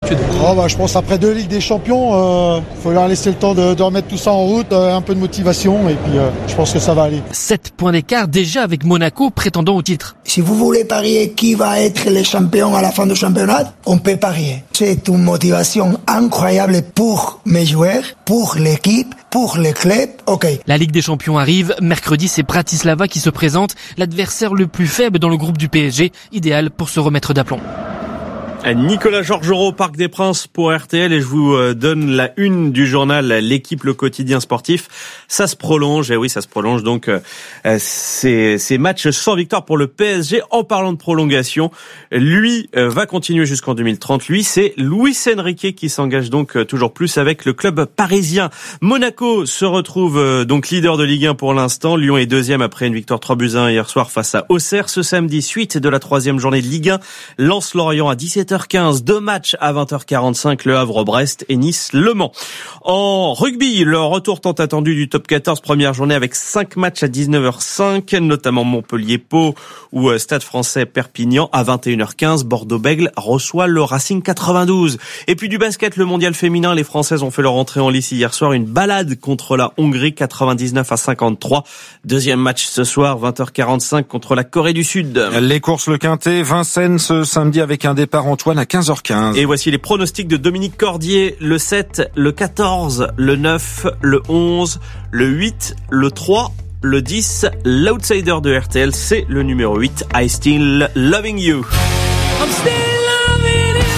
d'habitude. Je pense après 2 Ligues des Champions, faut leur laisser le temps de remettre tout ça en route, un peu de motivation et puis je pense que ça va aller. 7 points d'écart déjà avec Monaco prétendant au titre. Si vous voulez parier qui va être le champion à la fin du championnat, on peut parier. C'est une motivation incroyable pour mes joueurs, pour l'équipe, pour le club. Ok. La Ligue des Champions arrive. Mercredi, c'est Bratislava qui se présente, l'adversaire le plus faible dans le groupe du PSG, idéal pour se remettre d'aplomb. Nicolas Georgerot au Parc des Princes pour RTL et je vous donne la une du journal L'équipe, le quotidien sportif. Ça se prolonge, et oui ça se prolonge donc ces matchs sans victoire pour le PSG. En parlant de prolongation, lui va continuer jusqu'en 2030. Lui c'est Luis Enrique qui s'engage donc toujours plus avec le club parisien. Monaco se retrouve donc leader de Ligue 1 pour l'instant. Lyon est deuxième après une victoire 3-1 hier soir face à Auxerre. Ce samedi, suite de la 3e journée de Ligue 1, Lens-Lorient à 17h15, 2 matchs à 20h45, Le Havre-Brest et Nice-Le Mans. En rugby, le retour tant attendu du top 14, première journée avec 5 matchs à 19h05, notamment Montpellier-Pau ou Stade Français Perpignan à 21h15. Bordeaux-Bègles reçoit le Racing 92. Et puis du basket, le mondial féminin, les Françaises ont fait leur entrée en lice hier soir, une balade contre la Hongrie 99-53. Deuxième match ce soir, 20h45 contre la Corée du Sud. Les courses le Quintet, Vincennes ce samedi avec un départ Antoine à 15h15. Et voici les pronostics de Dominique Cordier, le 7, le 14, le 9, le 11, le 8, le 3, le 10, l'outsider de RTL, c'est le numéro 8, I Still Loving You. I'm still loving you.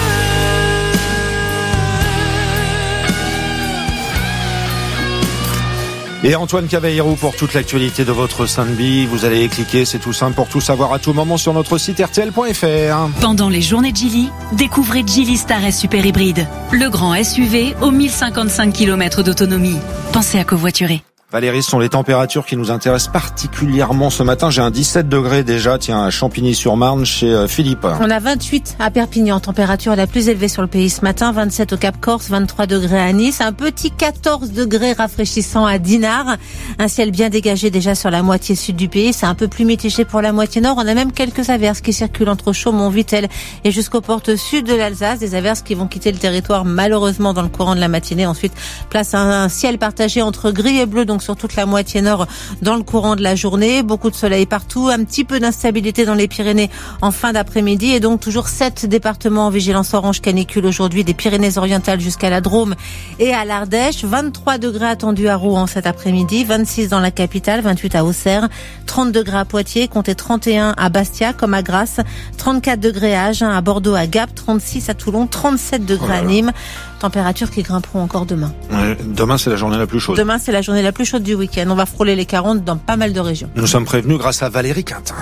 Et Antoine Cavallero pour toute l'actualité de votre samedi. Vous allez cliquer, c'est tout simple pour tout savoir à tout moment sur notre site rtl.fr. Pendant les journées Geely, découvrez Geely Star S Super Hybride, le grand SUV aux 1055 km d'autonomie. Pensez à covoiturer. Valérie, ce sont les températures qui nous intéressent particulièrement ce matin. J'ai un 17 degrés déjà, à Champigny-sur-Marne, chez Philippe. On a 28 à Perpignan, température la plus élevée sur le pays ce matin, 27 au Cap-Corse, 23 degrés à Nice, un petit 14 degrés rafraîchissant à Dinard. Un ciel bien dégagé déjà sur la moitié sud du pays, c'est un peu plus mitigé pour la moitié nord. On a même quelques averses qui circulent entre Chaumont, Vittel et jusqu'aux portes sud de l'Alsace. Des averses qui vont quitter le territoire malheureusement dans le courant de la matinée. Ensuite, place à un ciel partagé entre gris et bleu, donc sur toute la moitié nord dans le courant de la journée. Beaucoup de soleil partout, un petit peu d'instabilité dans les Pyrénées en fin d'après-midi et donc toujours 7 départements en vigilance orange canicule aujourd'hui, des Pyrénées-Orientales jusqu'à la Drôme et à l'Ardèche. 23 degrés attendus à Rouen cet après-midi, 26 dans la capitale, 28 à Auxerre, 30 degrés à Poitiers, comptez 31 à Bastia comme à Grasse, 34 degrés à Agen, à Bordeaux, à Gap, 36 à Toulon, 37 degrés à Nîmes. Températures qui grimperont encore demain. Demain, c'est la journée la plus chaude. Demain, c'est la journée la plus chaude du week-end. On va frôler les 40 dans pas mal de régions. Nous sommes prévenus grâce à Valérie Quintin.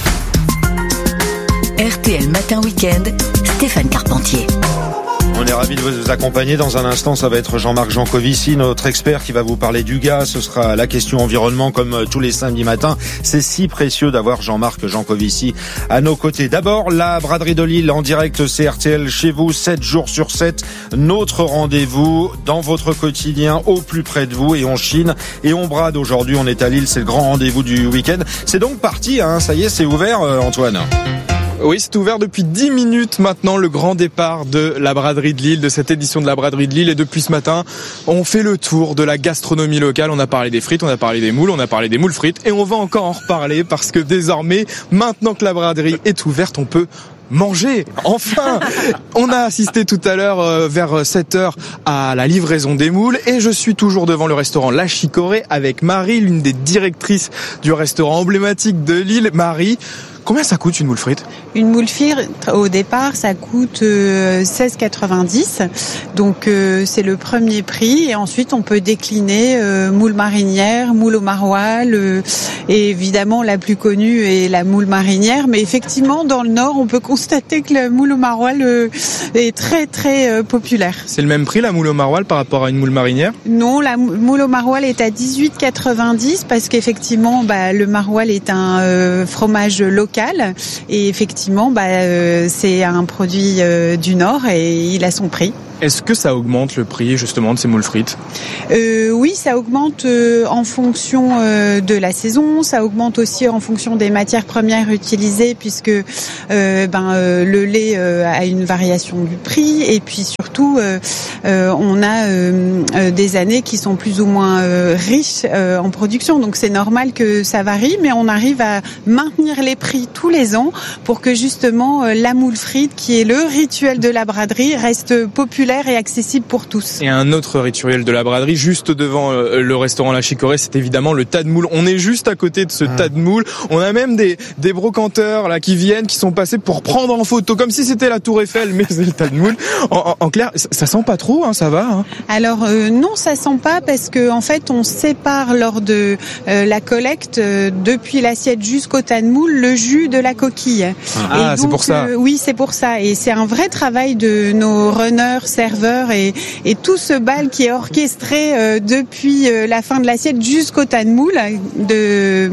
RTL Matin Week-end, Stéphane Carpentier. On est ravis de vous accompagner. Dans un instant, ça va être Jean-Marc Jancovici, notre expert qui va vous parler du gaz. Ce sera la question environnement comme tous les samedis matins. C'est si précieux d'avoir Jean-Marc Jancovici à nos côtés. D'abord, la braderie de Lille en direct CRTL chez vous, 7 jours sur 7. Notre rendez-vous dans votre quotidien au plus près de vous et on chine et on brade. Aujourd'hui, on est à Lille. C'est le grand rendez-vous du week-end. C'est donc parti, hein. Ça y est, c'est ouvert, Antoine. Oui, c'est ouvert depuis 10 minutes maintenant, le grand départ de la braderie de Lille, de cette édition de la braderie de Lille. Et depuis ce matin, on fait le tour de la gastronomie locale. On a parlé des frites, on a parlé des moules, on a parlé des moules frites. Et on va encore en reparler parce que désormais, maintenant que la braderie est ouverte, on peut manger. Enfin, on a assisté tout à l'heure vers 7h à la livraison des moules et je suis toujours devant le restaurant La Chicorée avec Marie, l'une des directrices du restaurant emblématique de Lille. Marie, combien ça coûte une moule frite ? Une moule frite, au départ, ça coûte 16,90. Donc, c'est le premier prix. Et ensuite, on peut décliner moule marinière, moule au maroilles. Et évidemment, la plus connue est la moule marinière. Mais effectivement, dans le Nord, on peut constater que la moule au maroilles est très, très populaire. C'est le même prix, la moule au maroilles, par rapport à une moule marinière ? Non, la moule au maroilles est à 18,90 parce qu'effectivement, le maroilles est un fromage local. Et effectivement, c'est un produit du Nord et il a son prix. Est-ce que ça augmente le prix justement de ces moules frites ? Oui, ça augmente en fonction de la saison, ça augmente aussi en fonction des matières premières utilisées puisque le lait a une variation du prix et puis surtout on a des années qui sont plus ou moins riches en production, donc c'est normal que ça varie, mais on arrive à maintenir les prix tous les ans pour que justement la moule frite, qui est le rituel de la braderie, reste populaire et accessible pour tous. Et un autre rituel de la braderie, juste devant le restaurant La Chicorée, c'est évidemment le tas de moules. On est juste à côté de ce tas de moules. On a même des brocanteurs là qui viennent, qui sont passés pour prendre en photo, comme si c'était la Tour Eiffel, mais c'est le tas de moules. En clair, ça sent pas trop, hein, ça va hein. Alors non, ça sent pas parce que en fait on sépare lors de la collecte depuis l'assiette jusqu'au tas de moules le jus de la coquille. Ah, donc, c'est pour ça. Oui, c'est pour ça. Et c'est un vrai travail de nos runners, serveurs et tout ce bal qui est orchestré depuis la fin de l'assiette jusqu'au tas de moules, de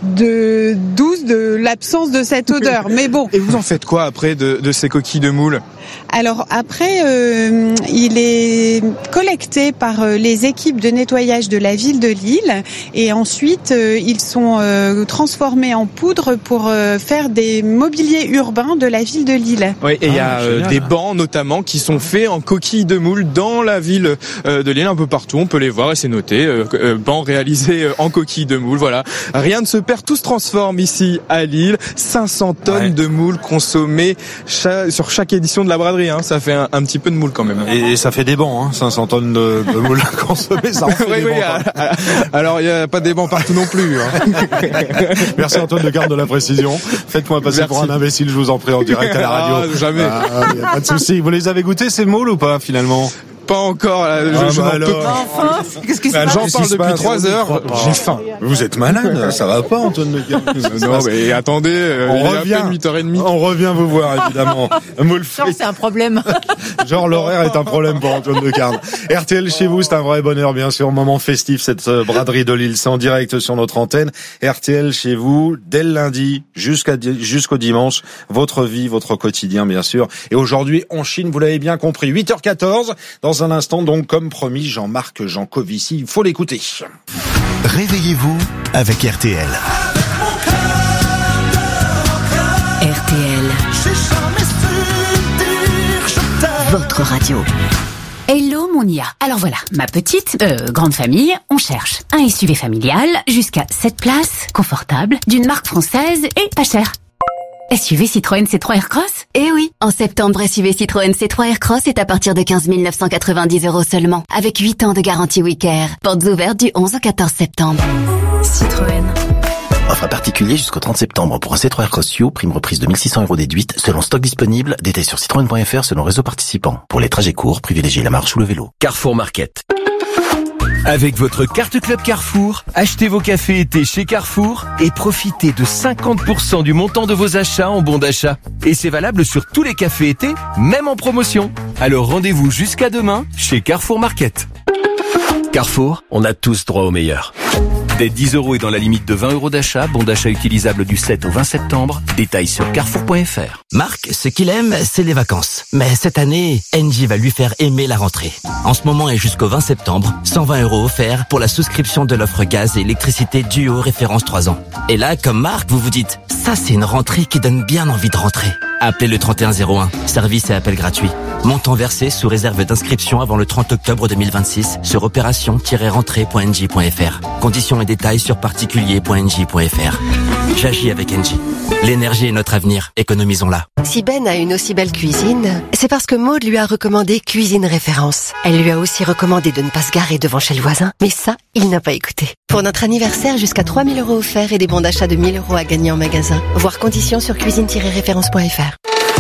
l'absence de cette odeur. Mais bon. Et vous en faites quoi après de ces coquilles de moules ? Alors après, il est collecté par les équipes de nettoyage de la ville de Lille et ensuite ils sont transformés en poudre pour faire des mobiliers urbains de la ville de Lille. Oui, et il y a des bancs notamment qui sont faits en coquilles de moules dans la ville de Lille, un peu partout, on peut les voir et c'est noté, bancs réalisés en coquilles de moules, voilà. Rien ne se perd, tout se transforme ici à Lille, 500 tonnes de moules consommées sur chaque édition de la braderie, hein. Ça fait un petit peu de moules quand même. Et ça fait des bancs, hein, 500 tonnes de moules consommées, ça en fait des bancs. Alors il n'y a pas des bancs partout non plus. Hein. Merci Antoine de Garde de la précision. Faites-moi passer pour un imbécile, je vous en prie, en direct à la radio. Jamais. Y a pas de souci. Vous les avez goûtés ces moules ou pas finalement ? Pas encore, là. Enfin, qu'est-ce qui se passe ? J'en parle depuis 3 heures, j'ai faim. Vous êtes malade, ça va pas Antoine de Garde. Non mais attendez, on revient à 8h30. On revient vous voir évidemment. Moule Genre c'est un problème. Genre l'horaire est un problème pour Antoine de Garde. RTL chez vous, c'est un vrai bonheur bien sûr, moment festif cette braderie de Lille, c'est en direct sur notre antenne. RTL chez vous dès le lundi jusqu'au dimanche, votre vie, votre quotidien bien sûr. Et aujourd'hui on chine, vous l'avez bien compris, 8h14 dans un instant donc comme promis Jean-Marc Jancovici, il faut l'écouter. Réveillez-vous avec RTL. RTL, votre radio. Hello Monia. Alors voilà, ma petite, grande famille, on cherche un SUV familial jusqu'à 7 places, confortable, d'une marque française et pas cher. SUV Citroën C3 Aircross ? Eh oui, en septembre, SUV Citroën C3 Aircross est à partir de 15 990 € seulement, avec 8 ans de garantie Wicker. Portes ouvertes du 11 au 14 septembre. Citroën. Offre à particulier jusqu'au 30 septembre pour un C3 Aircross You, prime reprise de 1 600 € déduite, selon stock disponible, détail sur citroën.fr selon réseau participant. Pour les trajets courts, privilégiez la marche ou le vélo. Carrefour Market. Avec votre carte Club Carrefour, achetez vos cafés été chez Carrefour et profitez de 50% du montant de vos achats en bons d'achat. Et c'est valable sur tous les cafés été, même en promotion. Alors rendez-vous jusqu'à demain chez Carrefour Market. Carrefour, on a tous droit au meilleur. Dès 10 € et dans la limite de 20 € d'achat, bon d'achat utilisable du 7 au 20 septembre. Détails sur carrefour.fr. Marc, ce qu'il aime, c'est les vacances. Mais cette année, Engie va lui faire aimer la rentrée. En ce moment et jusqu'au 20 septembre, 120 € offerts pour la souscription de l'offre gaz et électricité Duo référence 3 ans. Et là, comme Marc, vous vous dites, ça c'est une rentrée qui donne bien envie de rentrer. Appelez le 3101, service et appel gratuit. Montant versé sous réserve d'inscription avant le 30 octobre 2026 sur opération-rentrée.engie.fr. Conditions et détails sur particulier.engie.fr. J'agis avec Engie. L'énergie est notre avenir, économisons-la. Si Ben a une aussi belle cuisine, c'est parce que Maude lui a recommandé Cuisine Référence. Elle lui a aussi recommandé de ne pas se garer devant chez le voisin, mais ça, il n'a pas écouté. Pour notre anniversaire, jusqu'à 3 000 € offerts et des bons d'achat de 1 000 € à gagner en magasin. Voir conditions sur cuisine-référence.fr.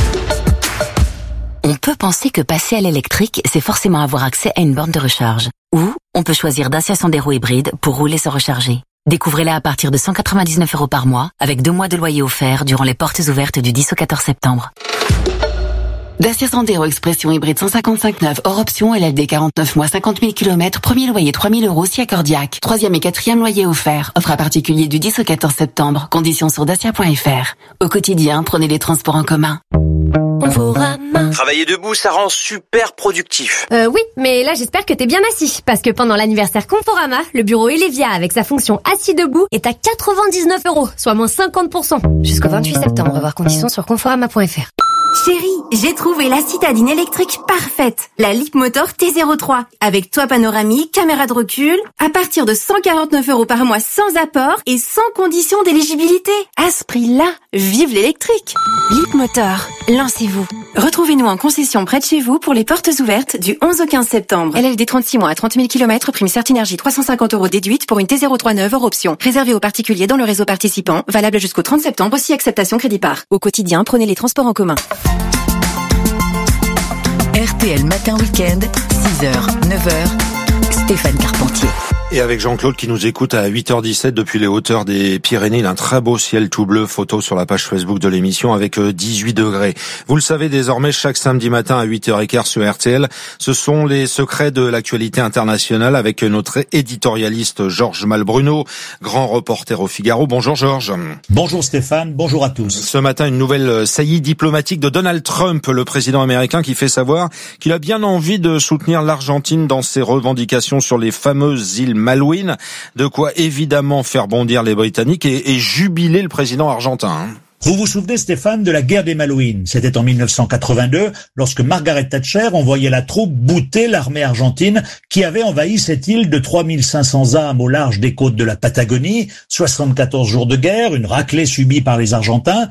On peut penser que passer à l'électrique, c'est forcément avoir accès à une borne de recharge. Ou on peut choisir Dacia Sandero hybride pour rouler sans recharger. Découvrez-la à partir de 199 € par mois, avec 2 mois de loyer offert durant les portes ouvertes du 10 au 14 septembre. Dacia Sandero Expression hybride 155/9 hors option, LLD 49 mois 50 000 km, premier loyer 3 000 € si accordiaque. 3e et 4e loyer offert. Offre à particulier du 10 au 14 septembre. Conditions sur dacia.fr. Au quotidien, prenez les transports en commun. On Conforama. Travailler debout, ça rend super productif. Oui, mais là j'espère que t'es bien assis, parce que pendant l'anniversaire Conforama, le bureau Elevia avec sa fonction assis debout est à 99 €, soit moins 50%. Jusqu'au 28 septembre, voir conditions sur conforama.fr. Chérie, j'ai trouvé la citadine électrique parfaite, la Leapmotor T03, avec toit panoramique, caméra de recul, à partir de 149 € par mois sans apport et sans condition d'éligibilité. À ce prix-là, vive l'électrique. Leapmotor, lancez-vous. Retrouvez-nous en concession près de chez vous pour les portes ouvertes du 11 au 15 septembre. LLD 36 mois à 30 000 km, prime Certinergie 350 € déduite pour une T03 neuve hors option. Réservé aux particuliers dans le réseau participant, valable jusqu'au 30 septembre, aussi acceptation crédit par. Au quotidien, prenez les transports en commun. RTL Matin Week-end, 6h, 9h, Stéphane Carpentier. Et avec Jean-Claude qui nous écoute à 8h17 depuis les hauteurs des Pyrénées, il a un très beau ciel tout bleu, photo sur la page Facebook de l'émission avec 18 degrés. Vous le savez désormais, chaque samedi matin à 8h15 sur RTL, ce sont les secrets de l'actualité internationale avec notre éditorialiste Georges Malbruno, grand reporter au Figaro. Bonjour Georges. Bonjour Stéphane, bonjour à tous. Ce matin, une nouvelle saillie diplomatique de Donald Trump, le président américain qui fait savoir qu'il a bien envie de soutenir l'Argentine dans ses revendications sur les fameuses îles Malouines, de quoi évidemment faire bondir les Britanniques et jubiler le président argentin. Vous vous souvenez, Stéphane, de la guerre des Malouines? C'était en 1982, lorsque Margaret Thatcher envoyait la troupe bouter l'armée argentine qui avait envahi cette île de 3500 âmes au large des côtes de la Patagonie. 74 jours de guerre, une raclée subie par les Argentins,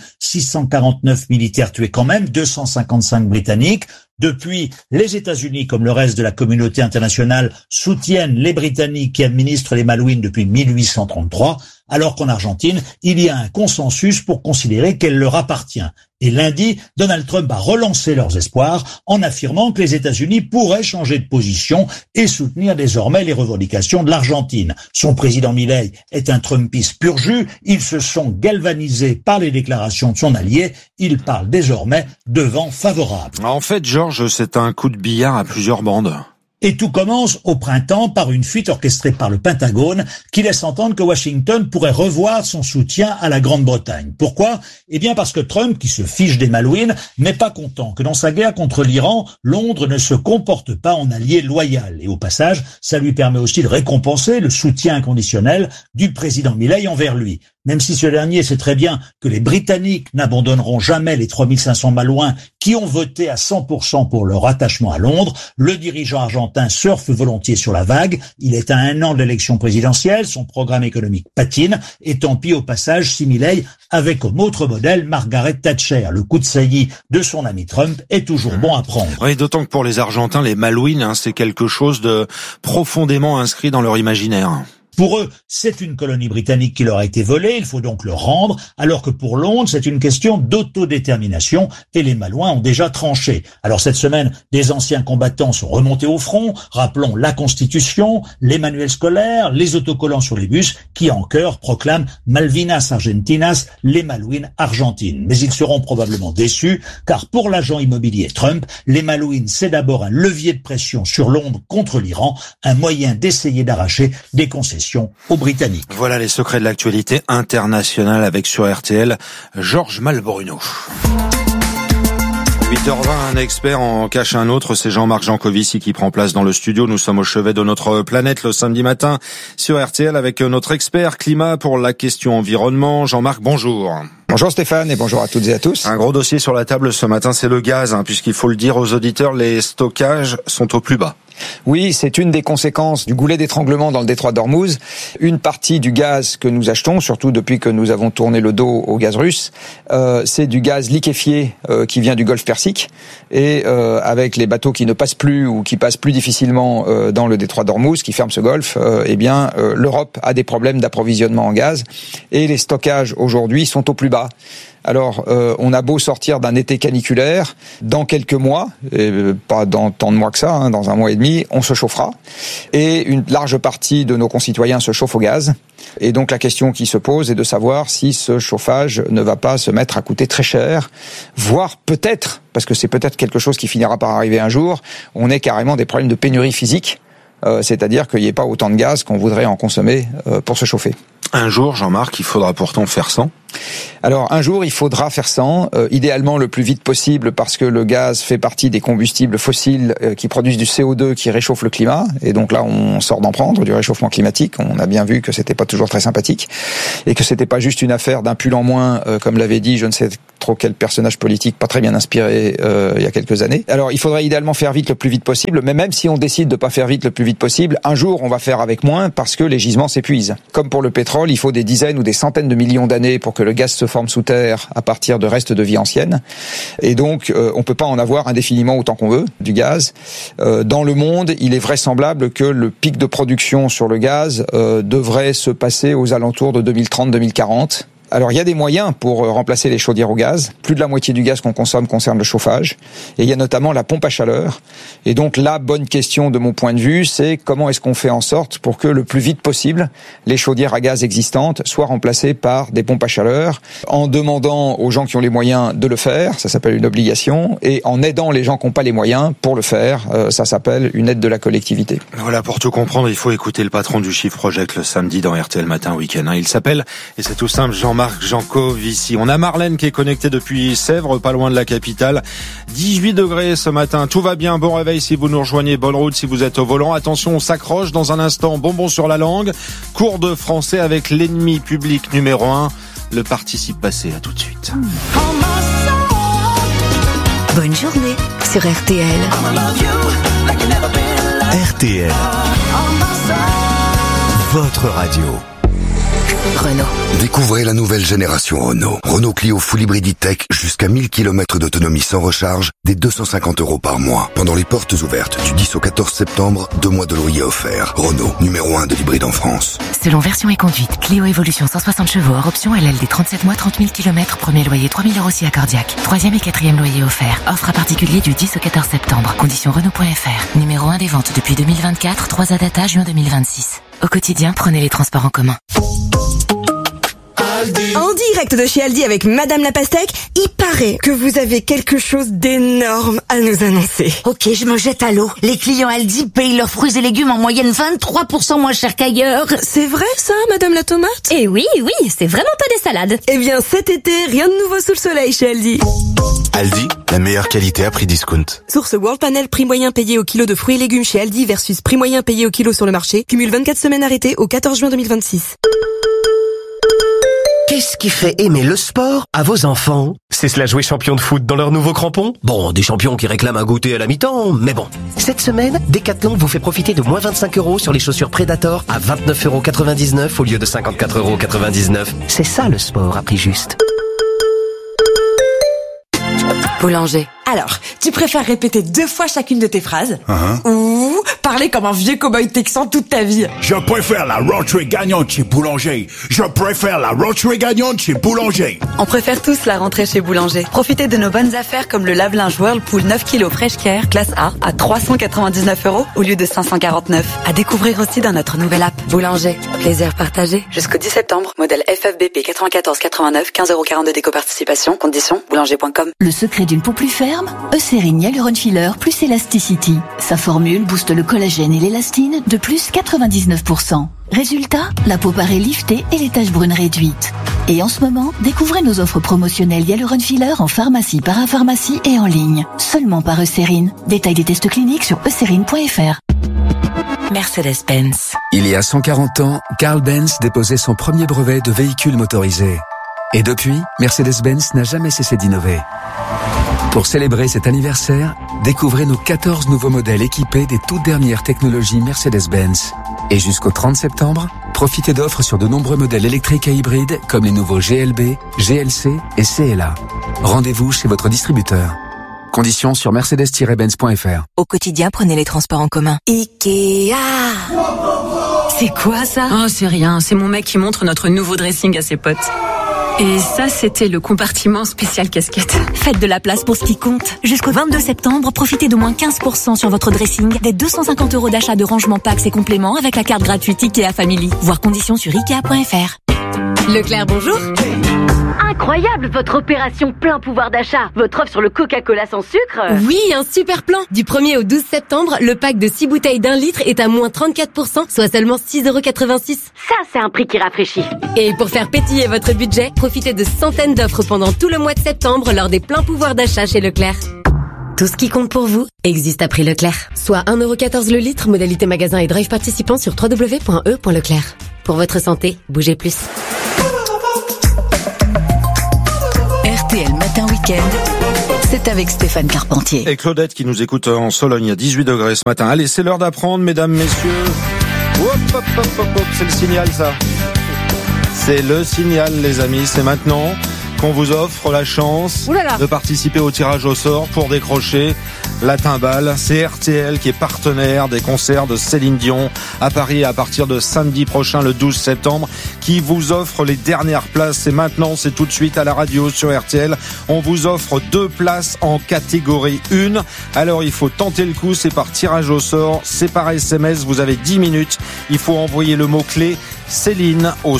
649 militaires tués quand même, 255 Britanniques. Depuis, les États-Unis, comme le reste de la communauté internationale, soutiennent les Britanniques qui administrent les Malouines depuis 1833, alors qu'en Argentine, il y a un consensus pour considérer qu'elle leur appartient. Et lundi, Donald Trump a relancé leurs espoirs en affirmant que les États-Unis pourraient changer de position et soutenir désormais les revendications de l'Argentine. Son président Milei est un Trumpiste pur jus. Ils se sont galvanisés par les déclarations de son allié. Il parle désormais de vent favorable. En fait, Georges, c'est un coup de billard à plusieurs bandes. Et tout commence au printemps par une fuite orchestrée par le Pentagone qui laisse entendre que Washington pourrait revoir son soutien à la Grande-Bretagne. Pourquoi? Eh bien parce que Trump, qui se fiche des Malouines, n'est pas content que dans sa guerre contre l'Iran, Londres ne se comporte pas en allié loyal. Et au passage, ça lui permet aussi de récompenser le soutien inconditionnel du président Milei envers lui. Même si ce dernier sait très bien que les Britanniques n'abandonneront jamais les 3500 Malouins qui ont voté à 100% pour leur attachement à Londres, le dirigeant argentin surfe volontiers sur la vague. Il est à 1 an de l'élection présidentielle, son programme économique patine, et tant pis au passage si Milei avait comme autre modèle Margaret Thatcher. Le coup de saillie de son ami Trump est toujours bon à prendre. Oui, d'autant que pour les Argentins, les Malouines, c'est quelque chose de profondément inscrit dans leur imaginaire. Pour eux, c'est une colonie britannique qui leur a été volée, il faut donc le rendre, alors que pour Londres, c'est une question d'autodétermination et les Malouins ont déjà tranché. Alors cette semaine, des anciens combattants sont remontés au front, rappelons la Constitution, les manuels scolaires, les autocollants sur les bus qui en chœur proclament Malvinas Argentinas, les Malouines argentines. Mais ils seront probablement déçus, car pour l'agent immobilier Trump, les Malouines, c'est d'abord un levier de pression sur Londres contre l'Iran, un moyen d'essayer d'arracher des concessions aux Britanniques. Voilà les secrets de l'actualité internationale avec sur RTL, Georges Malbruno. 8h20, un expert en cache un autre, c'est Jean-Marc Jancovici qui prend place dans le studio. Nous sommes au chevet de notre planète le samedi matin sur RTL avec notre expert climat pour la question environnement. Jean-Marc, bonjour. Bonjour Stéphane et bonjour à toutes et à tous. Un gros dossier sur la table ce matin, c'est le gaz, puisqu'il faut le dire aux auditeurs, les stockages sont au plus bas. Oui, c'est une des conséquences du goulet d'étranglement dans le détroit d'Ormuz. Une partie du gaz que nous achetons, surtout depuis que nous avons tourné le dos au gaz russe, c'est du gaz liquéfié qui vient du Golfe Persique. Et avec les bateaux qui ne passent plus ou qui passent plus difficilement dans le détroit d'Ormuz, qui ferment ce golfe, l'Europe a des problèmes d'approvisionnement en gaz. Et les stockages aujourd'hui sont au plus bas. Alors, on a beau sortir d'un été caniculaire, dans quelques mois, et pas dans tant de mois que ça, dans 1 mois et demi, on se chauffera. Et une large partie de nos concitoyens se chauffent au gaz. Et donc la question qui se pose est de savoir si ce chauffage ne va pas se mettre à coûter très cher, voire peut-être, parce que c'est peut-être quelque chose qui finira par arriver un jour, on ait carrément des problèmes de pénurie physique, c'est-à-dire qu'il n'y ait pas autant de gaz qu'on voudrait en consommer pour se chauffer. Un jour, Jean-Marc, il faudra pourtant faire sans. Alors un jour, il faudra faire sans, idéalement le plus vite possible parce que le gaz fait partie des combustibles fossiles qui produisent du CO2 qui réchauffe le climat. Et donc là, on sort d'en prendre du réchauffement climatique. On a bien vu que c'était pas toujours très sympathique et que c'était pas juste une affaire d'un pull en moins, comme l'avait dit je ne sais trop quel personnage politique pas très bien inspiré il y a quelques années. Alors il faudrait idéalement faire vite le plus vite possible, mais même si on décide de pas faire vite le plus vite possible, un jour on va faire avec moins parce que les gisements s'épuisent. Comme pour le pétrole, il faut des dizaines ou des centaines de millions d'années pour que le gaz se forme sous terre à partir de restes de vie ancienne. Et donc on peut pas en avoir indéfiniment autant qu'on veut du gaz. Dans le monde, il est vraisemblable que le pic de production sur le gaz devrait se passer aux alentours de 2030-2040. Alors il y a des moyens pour remplacer les chaudières au gaz. Plus de la moitié du gaz qu'on consomme concerne le chauffage. Et il y a notamment la pompe à chaleur. Et donc la bonne question de mon point de vue, c'est comment est-ce qu'on fait en sorte pour que le plus vite possible, les chaudières à gaz existantes soient remplacées par des pompes à chaleur, en demandant aux gens qui ont les moyens de le faire, ça s'appelle une obligation, et en aidant les gens qui n'ont pas les moyens pour le faire, ça s'appelle une aide de la collectivité. Voilà, pour tout comprendre, il faut écouter le patron du Shift Project le samedi dans RTL Matin Week-end. Il s'appelle, et c'est tout simple, Jean-Marc Jancovici. On a Marlène qui est connectée depuis Sèvres, pas loin de la capitale. 18 degrés ce matin, tout va bien, bon réveil si vous nous rejoignez, bonne route si vous êtes au volant. Attention, on s'accroche dans un instant, bonbon sur la langue. Cours de français avec l'ennemi public numéro 1, le participe passé. À tout de suite. Bonne journée sur RTL. RTL. Votre radio. Renault. Découvrez la nouvelle génération Renault. Renault Clio Full Hybrid E-Tech jusqu'à 1000 km d'autonomie sans recharge, dès 250 € par mois. Pendant les portes ouvertes du 10 au 14 septembre, 2 mois de loyer offerts. Renault, numéro 1 de l'hybride en France. Selon version et conduite, Clio Evolution 160 chevaux hors option LLD 37 mois, 30 000 km, premier loyer 3 000 € si accordiaque. 3e et 4e loyer offert. Offre à particulier du 10 au 14 septembre. Conditions Renault.fr. Numéro 1 des ventes depuis 2024, 3 data juin 2026. Au quotidien, prenez les transports en commun. En direct de chez Aldi avec Madame la Pastèque, il paraît que vous avez quelque chose d'énorme à nous annoncer. Ok, je me jette à l'eau. Les clients Aldi payent leurs fruits et légumes en moyenne 23% moins cher qu'ailleurs. C'est vrai ça, Madame la Tomate? Eh oui, c'est vraiment pas des salades. Eh bien cet été, rien de nouveau sous le soleil chez Aldi. Aldi, la meilleure qualité à prix discount. Source World Panel, prix moyen payé au kilo de fruits et légumes chez Aldi versus prix moyen payé au kilo sur le marché. Cumule 24 semaines arrêtées au 14 juin 2026. Qu'est-ce qui fait aimer le sport à vos enfants? C'est cela jouer champion de foot dans leurs nouveaux crampons? Bon, des champions qui réclament un goûter à la mi-temps, mais bon. Cette semaine, Decathlon vous fait profiter de moins 25 € sur les chaussures Predator à 29,99 € au lieu de 54,99 €. C'est ça le sport à prix juste. Boulanger. Alors, tu préfères répéter 2 fois chacune de tes phrases ou parler comme un vieux cow-boy texan toute ta vie? Je préfère la rentrée gagnante chez Boulanger. Je préfère la rentrée gagnante chez Boulanger. On préfère tous la rentrée chez Boulanger. Profitez de nos bonnes affaires comme le lave-linge Whirlpool 9 kg Fresh Care classe A à 399 € au lieu de 549. À découvrir aussi dans notre nouvelle app. Boulanger. Plaisir partagé. Jusqu'au 10 septembre. Modèle FFBP 9489, 15,42 € d'éco-participation. Conditions, boulanger.com. Le secret d'une peau plus ferme, Eucérine Hyaluron Filler plus Elasticity. Sa formule booste le collagène et l'élastine de plus 99%. Résultat, la peau paraît liftée et les taches brunes réduites. Et en ce moment, découvrez nos offres promotionnelles Hyaluron Filler en pharmacie, parapharmacie et en ligne. Seulement par Eucérine. Détail des tests cliniques sur eucérine.fr. Mercedes-Benz. Il y a 140 ans, Carl Benz déposait son premier brevet de véhicule motorisé. Et depuis, Mercedes-Benz n'a jamais cessé d'innover. Pour célébrer cet anniversaire, découvrez nos 14 nouveaux modèles équipés des toutes dernières technologies Mercedes-Benz. Et jusqu'au 30 septembre, profitez d'offres sur de nombreux modèles électriques et hybrides comme les nouveaux GLB, GLC et CLA. Rendez-vous chez votre distributeur. Conditions sur mercedes-benz.fr. Au quotidien, prenez les transports en commun. Ikea. C'est quoi ça? Oh, c'est rien. C'est mon mec qui montre notre nouveau dressing à ses potes. Et ça, c'était le compartiment spécial casquette. Faites de la place pour ce qui compte. Jusqu'au 22 septembre, profitez de moins 15% sur votre dressing, des 250 € d'achat de rangement packs et compléments avec la carte gratuite IKEA Family. Voir conditions sur Ikea.fr. Leclerc, bonjour. Incroyable votre opération plein pouvoir d'achat. Votre offre sur le Coca-Cola sans sucre. Oui, un super plan. Du 1er au 12 septembre, le pack de 6 bouteilles d'1 litre est à moins 34%, soit seulement 6,86 €. Ça, c'est un prix qui rafraîchit. Et pour faire pétiller votre budget, profitez de centaines d'offres pendant tout le mois de septembre lors des pleins pouvoirs d'achat chez Leclerc. Tout ce qui compte pour vous existe à prix Leclerc. Soit 1,14 € le litre, modalité magasin et drive participant sur www.e.leclerc. Pour votre santé, bougez plus. RTL Matin Week-end, c'est avec Stéphane Carpentier. Et Claudette qui nous écoute en Sologne à 18 degrés ce matin. Allez, c'est l'heure d'apprendre, mesdames, messieurs. Hop, hop, hop, hop, hop, c'est le signal, ça. C'est le signal, les amis, c'est maintenant qu'on vous offre la chance de participer au tirage au sort pour décrocher la timbale. C'est RTL qui est partenaire des concerts de Céline Dion à Paris à partir de samedi prochain, le 12 septembre, qui vous offre les dernières places. C'est maintenant, c'est tout de suite à la radio sur RTL. On vous offre 2 places en catégorie 1. Alors il faut tenter le coup, c'est par tirage au sort, c'est par SMS, vous avez 10 minutes. Il faut envoyer le mot-clé Céline au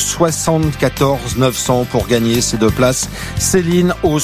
74 900 pour gagner ces 2 places. Céline au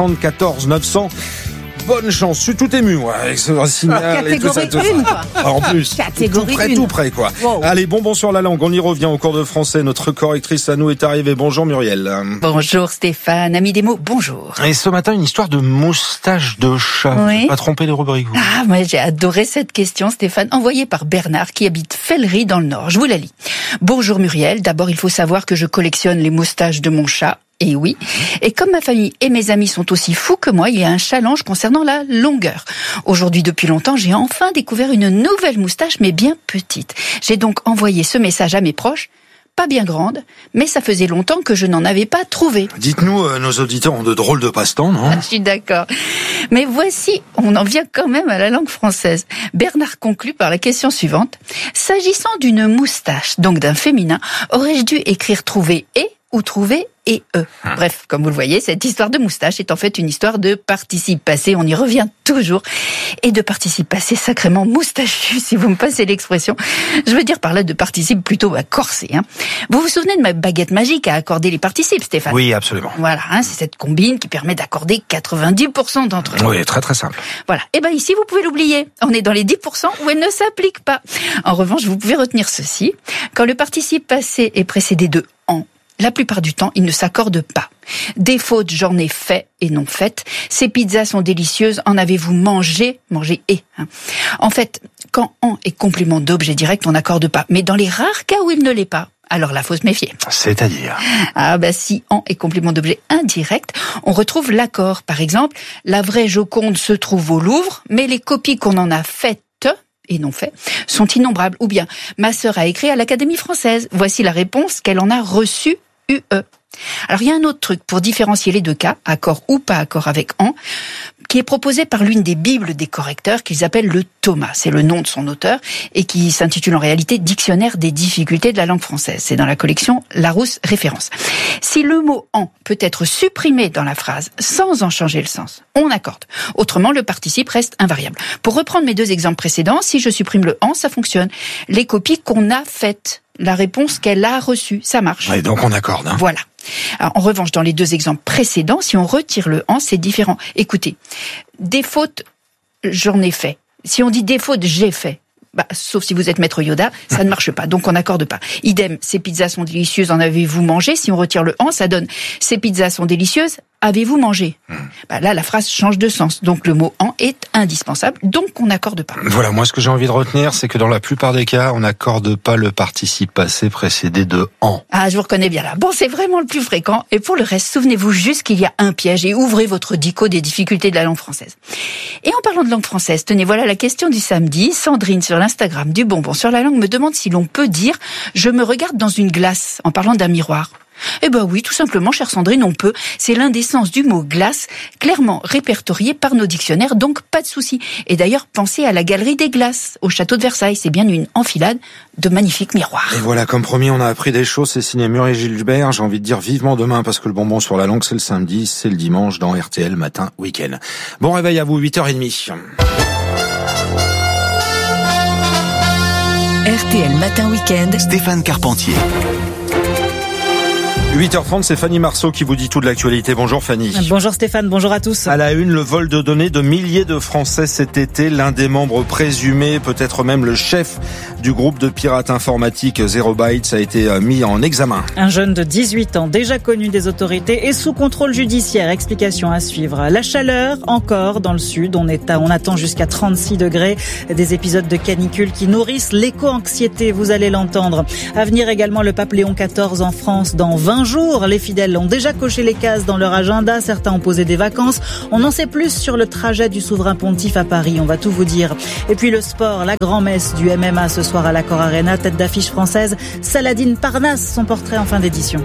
74 900. Bonne chance, je suis tout ému, moi, avec ce signal et tout ça. En plus, tout près, quoi. Wow. Allez, bonbon sur la langue, on y revient au cours de français. Notre correctrice à nous est arrivée. Bonjour Muriel. Bonjour Stéphane, ami des mots, bonjour. Et ce matin, une histoire de moustache de chat. Oui. Pas trompé les rubriques. Ah, moi j'ai adoré cette question, Stéphane, envoyée par Bernard qui habite Fellery dans le Nord. Je vous la lis. Bonjour Muriel, d'abord il faut savoir que je collectionne les moustaches de mon chat. Et oui. Et comme ma famille et mes amis sont aussi fous que moi, il y a un challenge concernant la longueur. Aujourd'hui, depuis longtemps, j'ai enfin découvert une nouvelle moustache, mais bien petite. J'ai donc envoyé ce message à mes proches. Pas bien grande, mais ça faisait longtemps que je n'en avais pas trouvé. Dites-nous, nos auditeurs ont de drôles de passe-temps, non ? Je suis d'accord. Mais voici, on en vient quand même à la langue française. Bernard conclut par la question suivante. S'agissant d'une moustache, donc d'un féminin, aurais-je dû écrire trouver et ou trouver et eux. Bref, comme vous le voyez, cette histoire de moustache est en fait une histoire de participe passé. On y revient toujours. Et de participe passé sacrément moustachu, si vous me passez l'expression. Je veux dire par là de participe plutôt corsé. Vous vous souvenez de ma baguette magique à accorder les participes, Stéphane ? Oui, absolument. Voilà, c'est cette combine qui permet d'accorder 90% d'entre eux. Oui, très très simple. Voilà. Et ben ici, vous pouvez l'oublier. On est dans les 10% où elle ne s'applique pas. En revanche, vous pouvez retenir ceci. Quand le participe passé est précédé de en, la plupart du temps, il ne s'accorde pas. Des fautes, j'en ai fait et non faites. Ces pizzas sont délicieuses. En avez-vous mangé ? Mangé et. En fait, quand en est complément d'objet direct, on n'accorde pas. Mais dans les rares cas où il ne l'est pas, alors là, faut se méfier. C'est-à-dire ? Ah si en est complément d'objet indirect, on retrouve l'accord. Par exemple, la vraie Joconde se trouve au Louvre, mais les copies qu'on en a faites et non fait, sont innombrables. Ou bien, ma sœur a écrit à l'Académie française. Voici la réponse qu'elle en a reçue, UE. Alors, il y a un autre truc pour différencier les 2 cas, accord ou pas accord avec en, qui est proposé par l'une des bibles des correcteurs qu'ils appellent le Thomas. C'est le nom de son auteur et qui s'intitule en réalité Dictionnaire des difficultés de la langue française. C'est dans la collection Larousse Référence. Si le mot en peut être supprimé dans la phrase sans en changer le sens, on accorde. Autrement, le participe reste invariable. Pour reprendre mes 2 exemples précédents, si je supprime le en, ça fonctionne. Les copies qu'on a faites, la réponse qu'elle a reçue, ça marche. Et donc on accorde. Voilà. Alors, en revanche, dans les 2 exemples précédents, si on retire le en, c'est différent. Écoutez, des fautes, j'en ai fait. Si on dit des fautes, j'ai fait. Sauf si vous êtes maître Yoda, ça ne marche pas, donc on n'accorde pas. Idem, ces pizzas sont délicieuses, en avez-vous mangé ? Si on retire le en, ça donne ces pizzas sont délicieuses, avez-vous mangé ? Là, la phrase change de sens, donc le mot en est indispensable, donc on n'accorde pas. Voilà, moi ce que j'ai envie de retenir, c'est que dans la plupart des cas, on n'accorde pas le participe passé précédé de en. Ah, je vous reconnais bien là. Bon, c'est vraiment le plus fréquent, et pour le reste, souvenez-vous juste qu'il y a un piège, et ouvrez votre dico des difficultés de la langue française. Et en parlant de langue française, tenez, voilà la question du samedi. Sandrine sur l'Instagram du Bonbon sur la langue me demande si l'on peut dire « je me regarde dans une glace » en parlant d'un miroir. Eh ben oui, tout simplement, chère Sandrine, on peut. C'est l'un des sens du mot glace, clairement répertorié par nos dictionnaires, donc pas de souci. Et d'ailleurs, pensez à la galerie des glaces, au château de Versailles. C'est bien une enfilade de magnifiques miroirs. Et voilà, comme promis, on a appris des choses. C'est signé Muriel Gilbert. J'ai envie de dire vivement demain, parce que le bonbon sur la langue, c'est le samedi, c'est le dimanche dans RTL Matin Week-end. Bon réveil à vous, 8h30. RTL Matin Week-end. Stéphane Carpentier. 8h30, c'est Fanny Marceau qui vous dit tout de l'actualité. Bonjour Fanny. Bonjour Stéphane, bonjour à tous. À la une, le vol de données de milliers de Français cet été. L'un des membres présumés, peut-être même le chef du groupe de pirates informatiques Zero Bytes a été mis en examen. Un jeune de 18 ans, déjà connu des autorités et sous contrôle judiciaire. Explication à suivre. La chaleur, encore dans le sud. On attend jusqu'à 36 degrés. Des épisodes de canicule qui nourrissent l'éco-anxiété, vous allez l'entendre. À venir également le pape Léon XIV en France dans 20 jours. Les fidèles ont déjà coché les cases dans leur agenda. Certains ont posé des vacances. On en sait plus sur le trajet du souverain pontife à Paris. On va tout vous dire. Et puis le sport, la grand-messe du MMA ce soir à l'Accor Arena. Tête d'affiche française, Saladin Parnasse, son portrait en fin d'édition.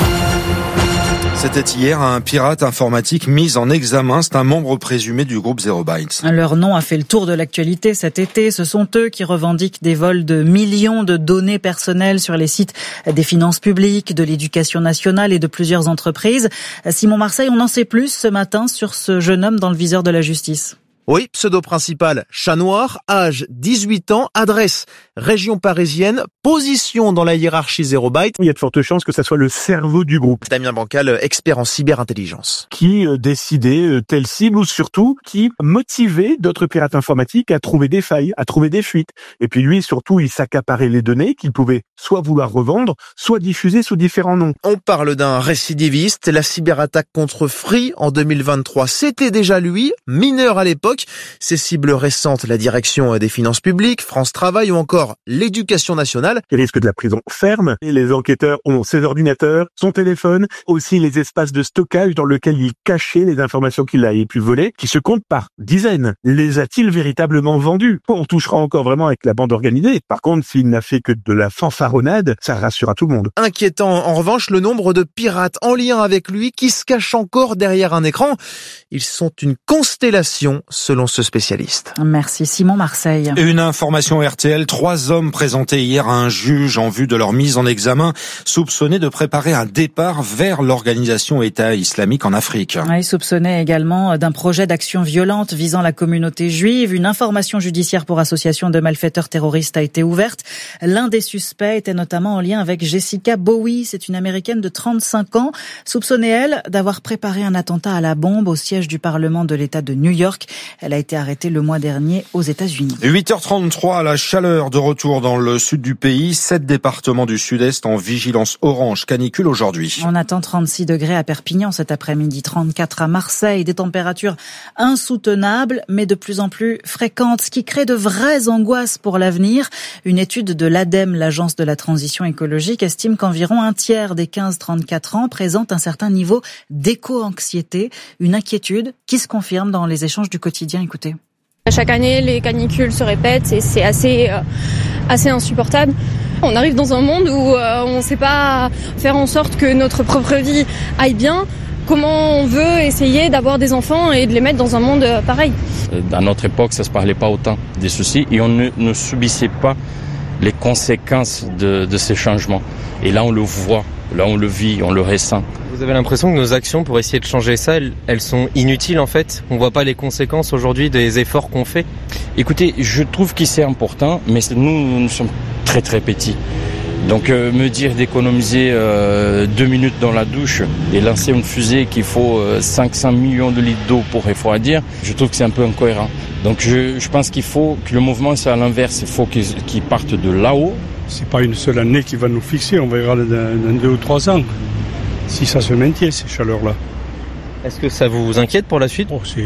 C'était hier un pirate informatique mis en examen. C'est un membre présumé du groupe Zero Bytes. Leur nom a fait le tour de l'actualité cet été. Ce sont eux qui revendiquent des vols de millions de données personnelles sur les sites des finances publiques, de l'éducation nationale et de plusieurs entreprises. Simon Marseille, on en sait plus ce matin sur ce jeune homme dans le viseur de la justice. Oui, pseudo principal, chat noir, âge 18 ans, adresse région parisienne, position dans la hiérarchie Zero Byte. Il y a de fortes chances que ça soit le cerveau du groupe. Damien Bancal, expert en cyberintelligence. Qui décidait telle cible ou surtout qui motivait d'autres pirates informatiques à trouver des failles, à trouver des fuites. Et puis lui, surtout, il s'accaparait les données qu'il pouvait soit vouloir revendre, soit diffuser sous différents noms. On parle d'un récidiviste. La cyberattaque contre Free en 2023, c'était déjà lui, mineur à l'époque. Ces cibles récentes, la direction des finances publiques, France Travail ou encore l'éducation nationale. Il risque de la prison ferme. Et les enquêteurs ont ses ordinateurs, son téléphone, aussi les espaces de stockage dans lesquels il cachait les informations qu'il avait pu voler, qui se comptent par dizaines. Les a-t-il véritablement vendus? On touchera encore vraiment avec la bande organisée. Par contre, s'il n'a fait que de la fanfaronnade, ça rassurera tout le monde. Inquiétant en revanche le nombre de pirates en lien avec lui qui se cachent encore derrière un écran. Ils sont une constellation selon ce spécialiste. Merci Simon Marseille. Une information RTL, 3 hommes présentés hier à un juge en vue de leur mise en examen, soupçonnés de préparer un départ vers l'organisation État islamique en Afrique. Ils soupçonnaient également d'un projet d'action violente visant la communauté juive. Une information judiciaire pour association de malfaiteurs terroristes a été ouverte. L'un des suspects était notamment en lien avec Jessica Bowie. C'est une Américaine de 35 ans, soupçonnée, elle, d'avoir préparé un attentat à la bombe au siège du Parlement de l'État de New York. Elle a été arrêtée le mois dernier aux États-Unis. 8h33, la chaleur de retour dans le sud du pays. 7 départements du sud-est en vigilance orange canicule aujourd'hui. On attend 36 degrés à Perpignan cet après-midi, 34 à Marseille. Des températures insoutenables, mais de plus en plus fréquentes, ce qui crée de vraies angoisses pour l'avenir. Une étude de l'ADEME, l'Agence de la transition écologique, estime qu'environ un tiers des 15-34 ans présentent un certain niveau d'éco-anxiété. Une inquiétude qui se confirme dans les échanges du quotidien. Écoutez. Chaque année, les canicules se répètent et c'est assez insupportable. On arrive dans un monde où on ne sait pas faire en sorte que notre propre vie aille bien. Comment on veut essayer d'avoir des enfants et de les mettre dans un monde pareil? À notre époque, ça ne se parlait pas autant des soucis et on ne subissait pas les conséquences de ces changements. Et là, on le voit, là, on le vit, on le ressent. Vous avez l'impression que nos actions pour essayer de changer ça, elles sont inutiles en fait? On ne voit pas les conséquences aujourd'hui des efforts qu'on fait? Écoutez, je trouve que c'est important, mais nous sommes très très petits. Donc me dire d'économiser 2 minutes dans la douche et lancer une fusée qu'il faut 500 millions de litres d'eau pour refroidir, je trouve que c'est un peu incohérent. Donc je pense qu'il faut que le mouvement soit à l'inverse, il faut qu'il parte de là-haut. C'est pas une seule année qui va nous fixer, on verra dans 2 ou 3 ans. Si ça se maintient, ces chaleurs-là. Est-ce que ça vous inquiète pour la suite?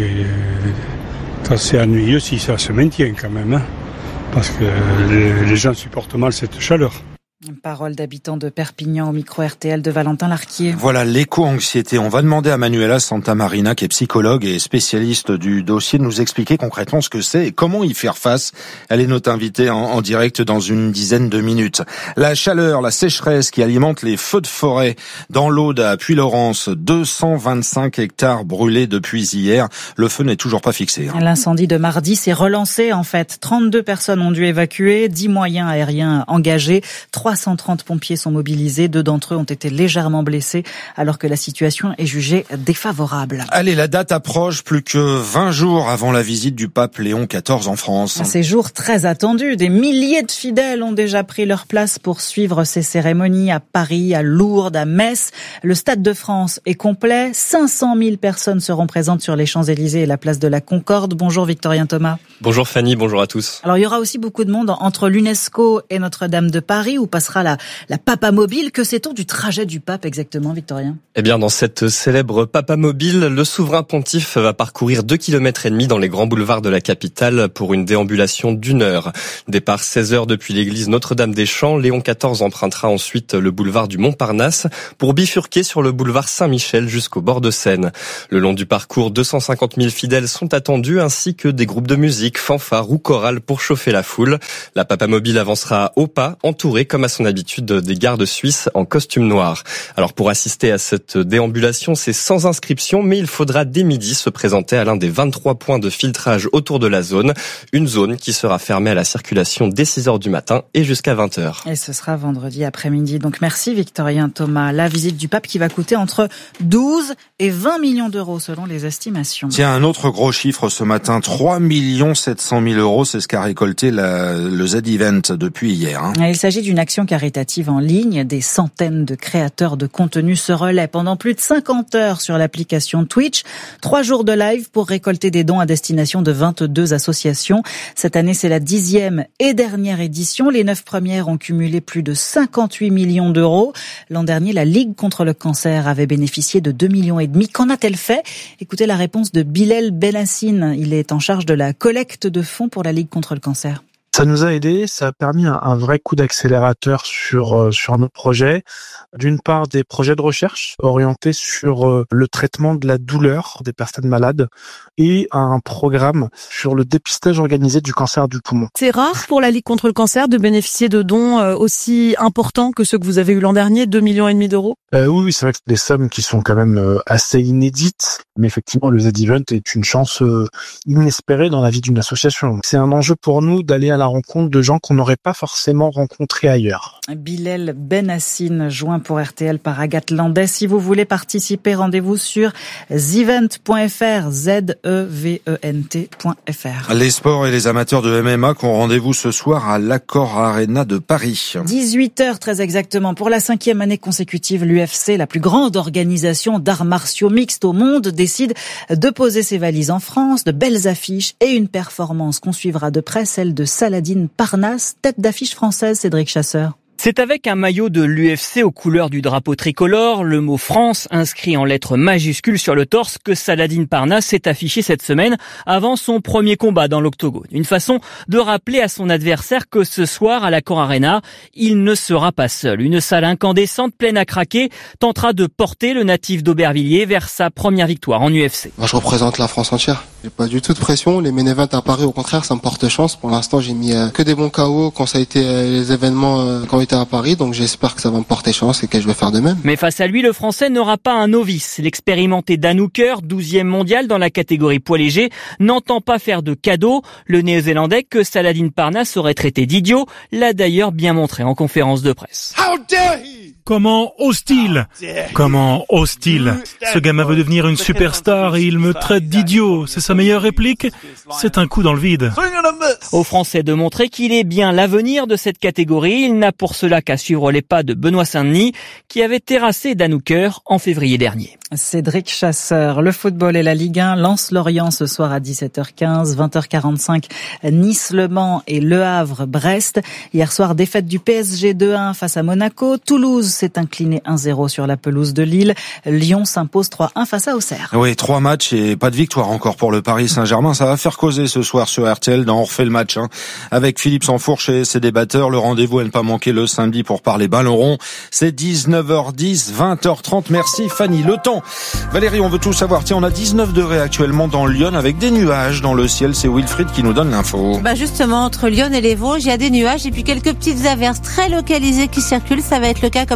C'est assez ennuyeux si ça se maintient quand même, hein, parce que les gens supportent mal cette chaleur. Parole d'habitants de Perpignan au micro RTL de Valentin Larquier. Voilà l'éco-anxiété. On va demander à Manuela Santamarina, qui est psychologue et spécialiste du dossier, de nous expliquer concrètement ce que c'est et comment y faire face. Elle est notre invitée en direct dans une dizaine de minutes. La chaleur, la sécheresse qui alimente les feux de forêt dans l'Aude à Puylaurens, 225 hectares brûlés depuis hier. Le feu n'est toujours pas fixé. L'incendie de mardi s'est relancé en fait. 32 personnes ont dû évacuer, 10 moyens aériens engagés, 3 330 pompiers sont mobilisés. 2 d'entre eux ont été légèrement blessés alors que la situation est jugée défavorable. Allez, la date approche, plus que 20 jours avant la visite du pape Léon XIV en France. Un séjour très attendu. Des milliers de fidèles ont déjà pris leur place pour suivre ces cérémonies à Paris, à Lourdes, à Metz. Le Stade de France est complet. 500 000 personnes seront présentes sur les Champs-Élysées et la place de la Concorde. Bonjour Victorien Thomas. Bonjour Fanny, bonjour à tous. Alors il y aura aussi beaucoup de monde entre l'UNESCO et Notre-Dame de Paris où passera la Papamobile. Que sait-on du trajet du pape exactement, Victorien ? Eh bien, dans cette célèbre Papamobile, le souverain pontife va parcourir 2,5 km dans les grands boulevards de la capitale pour une déambulation d'1 heure. Départ 16h depuis l'église Notre-Dame-des-Champs, Léon XIV empruntera ensuite le boulevard du Montparnasse pour bifurquer sur le boulevard Saint-Michel jusqu'au bord de Seine. Le long du parcours, 250 000 fidèles sont attendus ainsi que des groupes de musique, fanfares ou chorales pour chauffer la foule. La Papamobile avancera au pas, entourée comme à son habitude des gardes suisses en costume noir. Alors pour assister à cette déambulation, c'est sans inscription, mais il faudra dès midi se présenter à l'un des 23 points de filtrage autour de la zone. Une zone qui sera fermée à la circulation dès 6h du matin et jusqu'à 20h. Et ce sera vendredi après-midi. Donc merci Victorien Thomas. La visite du pape qui va coûter entre 12 et 20 millions d'euros selon les estimations. Tiens, un autre gros chiffre ce matin, 3 700 000 euros, c'est ce qu'a récolté le Z-Event depuis hier. Il s'agit d'une action caritative en ligne. Des centaines de créateurs de contenu se relaient pendant plus de 50 heures sur l'application Twitch. 3 jours de live pour récolter des dons à destination de 22 associations. Cette année, c'est la 10e et dernière édition. Les 9 premières ont cumulé plus de 58 millions d'euros. L'an dernier, la Ligue contre le cancer avait bénéficié de 2,5 millions. Qu'en a-t-elle fait ? Écoutez la réponse de Bilal Benassine. Il est en charge de la collecte de fonds pour la Ligue contre le cancer. Ça nous a aidé, ça a permis un vrai coup d'accélérateur sur nos projets. D'une part, des projets de recherche orientés sur le traitement de la douleur des personnes malades et un programme sur le dépistage organisé du cancer du poumon. C'est rare pour la Ligue contre le cancer de bénéficier de dons aussi importants que ceux que vous avez eu l'an dernier, 2,5 millions d'euros. Oui, c'est vrai que c'est des sommes qui sont quand même assez inédites, mais effectivement, le Z-Event est une chance inespérée dans la vie d'une association. C'est un enjeu pour nous d'aller à la rencontre de gens qu'on n'aurait pas forcément rencontrés ailleurs. Bilal Benassine, joint pour RTL par Agathe Landais. Si vous voulez participer, rendez-vous sur zevent.fr, zevent.fr. Les sports et les amateurs de MMA qui ont rendez-vous ce soir à l'Accor Arena de Paris. 18h très exactement. Pour la 5e année consécutive, l'UFC, la plus grande organisation d'arts martiaux mixtes au monde, décide de poser ses valises en France. De belles affiches et une performance qu'on suivra de près, celle de Saladin Parnasse, tête d'affiche française, Cédric Chasseur. C'est avec un maillot de l'UFC aux couleurs du drapeau tricolore, le mot France inscrit en lettres majuscules sur le torse, que Saladin Parnasse s'est affiché cette semaine avant son premier combat dans l'octogone. Une façon de rappeler à son adversaire que ce soir à l'Accor Arena, il ne sera pas seul. Une salle incandescente pleine à craquer tentera de porter le natif d'Aubervilliers vers sa première victoire en UFC. Je représente la France entière. J'ai pas du tout de pression. Les main events à Paris, au contraire, ça me porte chance. Pour l'instant, j'ai mis que des bons KO quand ça a été les événements quand on était à Paris, donc j'espère que ça va me porter chance et que je vais faire de même. Mais face à lui, le Français n'aura pas un novice. L'expérimenté Dan Hooker, 12e mondial dans la catégorie poids léger, n'entend pas faire de cadeau. Le Néo-Zélandais, que Saladin Parnasse aurait traité d'idiot, l'a d'ailleurs bien montré en conférence de presse. How dare he! Comment ose-t-il ? Comment ose-t-il ? Ce gamin veut devenir une superstar et il me traite d'idiot. C'est sa meilleure réplique ? C'est un coup dans le vide. Aux Français de montrer qu'il est bien l'avenir de cette catégorie. Il n'a pour cela qu'à suivre les pas de Benoît Saint-Denis, qui avait terrassé Dan Hooker en février dernier. Cédric Chasseur, le football et la Ligue 1, Lens-Lorient ce soir à 17h15, 20h45, Nice-Le Mans et Le Havre-Brest. Hier soir, défaite du PSG 2-1 face à Monaco. Toulouse s'est incliné 1-0 sur la pelouse de Lille. Lyon s'impose 3-1 face à Auxerre. Oui, 3 matchs et pas de victoire encore pour le Paris Saint-Germain. Ça va faire causer ce soir sur RTL dans On refait le match, avec Philippe Sansfourche et ses débatteurs. Le rendez-vous à ne pas manquer le samedi pour parler ballon rond. C'est 19h10, 20h30. Merci Fanny. Le temps. Valérie, on veut tout savoir. Tiens, on a 19 degrés actuellement dans Lyon avec des nuages dans le ciel. C'est Wilfried qui nous donne l'info. Justement, entre Lyon et les Vosges, il y a des nuages et puis quelques petites averses très localisées qui circulent. Ça va être le cas comme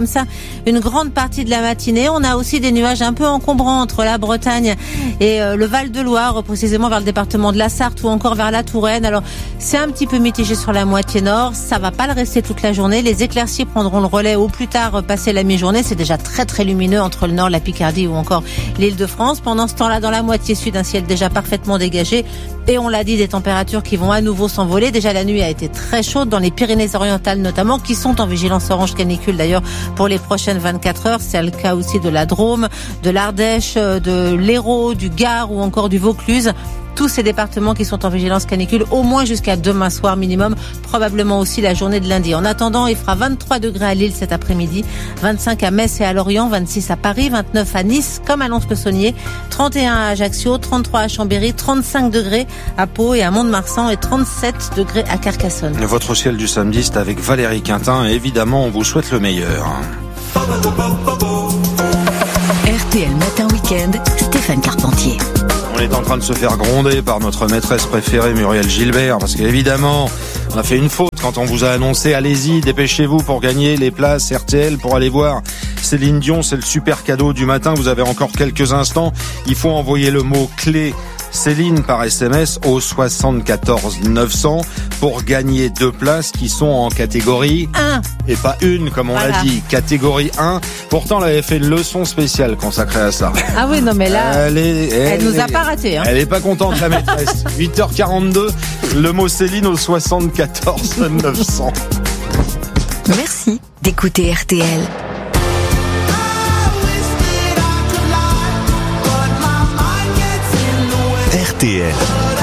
ça une grande partie de la matinée. On a aussi des nuages un peu encombrants entre la Bretagne et le Val-de-Loire, précisément vers le département de la Sarthe ou encore vers la Touraine. Alors, c'est un petit peu mitigé sur la moitié nord. Ça va pas le rester toute la journée. Les éclaircies prendront le relais au plus tard, passé la mi-journée. C'est déjà très très lumineux entre le nord, la Picardie ou encore l'Île-de-France. Pendant ce temps-là, dans la moitié sud, un ciel déjà parfaitement dégagé. Et on l'a dit, des températures qui vont à nouveau s'envoler. Déjà, la nuit a été très chaude dans les Pyrénées-Orientales notamment, qui sont en vigilance orange canicule d'ailleurs pour les prochaines 24 heures. C'est le cas aussi de la Drôme, de l'Ardèche, de l'Hérault, du Gard ou encore du Vaucluse. Tous ces départements qui sont en vigilance canicule au moins jusqu'à demain soir minimum, probablement aussi la journée de lundi. En attendant, il fera 23 degrés à Lille cet après-midi, 25 à Metz et à Lorient, 26 à Paris, 29 à Nice comme à Lons-le-Saunier, 31 à Ajaccio, 33 à Chambéry, 35 degrés à Pau et à Mont-de-Marsan et 37 degrés à Carcassonne. Votre ciel du samedi, c'est avec Valérie Quintin et évidemment, on vous souhaite le meilleur. RTL Matin Week-end, Stéphane Carpentier. On est en train de se faire gronder par notre maîtresse préférée Muriel Gilbert parce qu'évidemment on a fait une faute quand on vous a annoncé allez-y, dépêchez-vous pour gagner les places RTL pour aller voir Céline Dion. C'est le super cadeau du matin, vous avez encore quelques instants. Il faut envoyer le mot clé Céline par SMS au 74 900 pour gagner 2 places qui sont en catégorie 1 et pas une comme on l'a dit, catégorie 1. Pourtant elle avait fait une leçon spéciale consacrée à ça. Ah oui, non mais là elle nous a pas raté hein. Elle est pas contente la maîtresse. 8h42, le mot Céline au 74 900. Merci d'écouter RTL. RTL,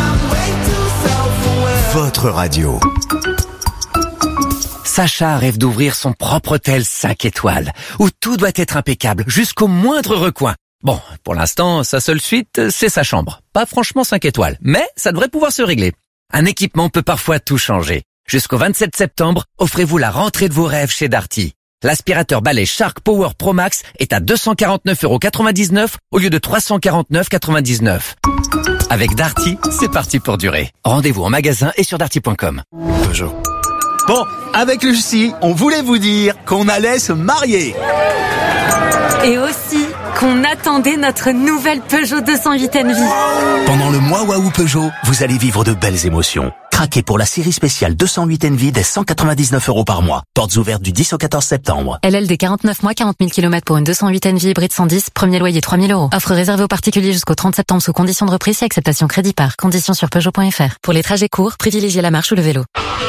votre radio. Sacha rêve d'ouvrir son propre hôtel 5 étoiles, où tout doit être impeccable, jusqu'au moindre recoin. Bon, pour l'instant, sa seule suite, c'est sa chambre. Pas franchement 5 étoiles, mais ça devrait pouvoir se régler. Un équipement peut parfois tout changer. Jusqu'au 27 septembre, offrez-vous la rentrée de vos rêves chez Darty. L'aspirateur balai Shark Power Pro Max est à 249,99€ au lieu de 349,99€. Avec Darty, c'est parti pour durer. Rendez-vous en magasin et sur darty.com. Peugeot. Bon, avec Lucie, on voulait vous dire qu'on allait se marier. Et aussi qu'on attendait notre nouvelle Peugeot 208 Envy. Pendant le mois Waouh Peugeot, vous allez vivre de belles émotions. Craquez pour la série spéciale 208 Envy dès 199€ par mois. Portes ouvertes du 10 au 14 septembre. LLD 49 mois, 40 000 km pour une 208 Envy hybride 110, premier loyer 3 000€. Offre réservée aux particuliers jusqu'au 30 septembre sous condition de reprise et acceptation crédit par. Conditions sur Peugeot.fr. Pour les trajets courts, privilégiez la marche ou le vélo.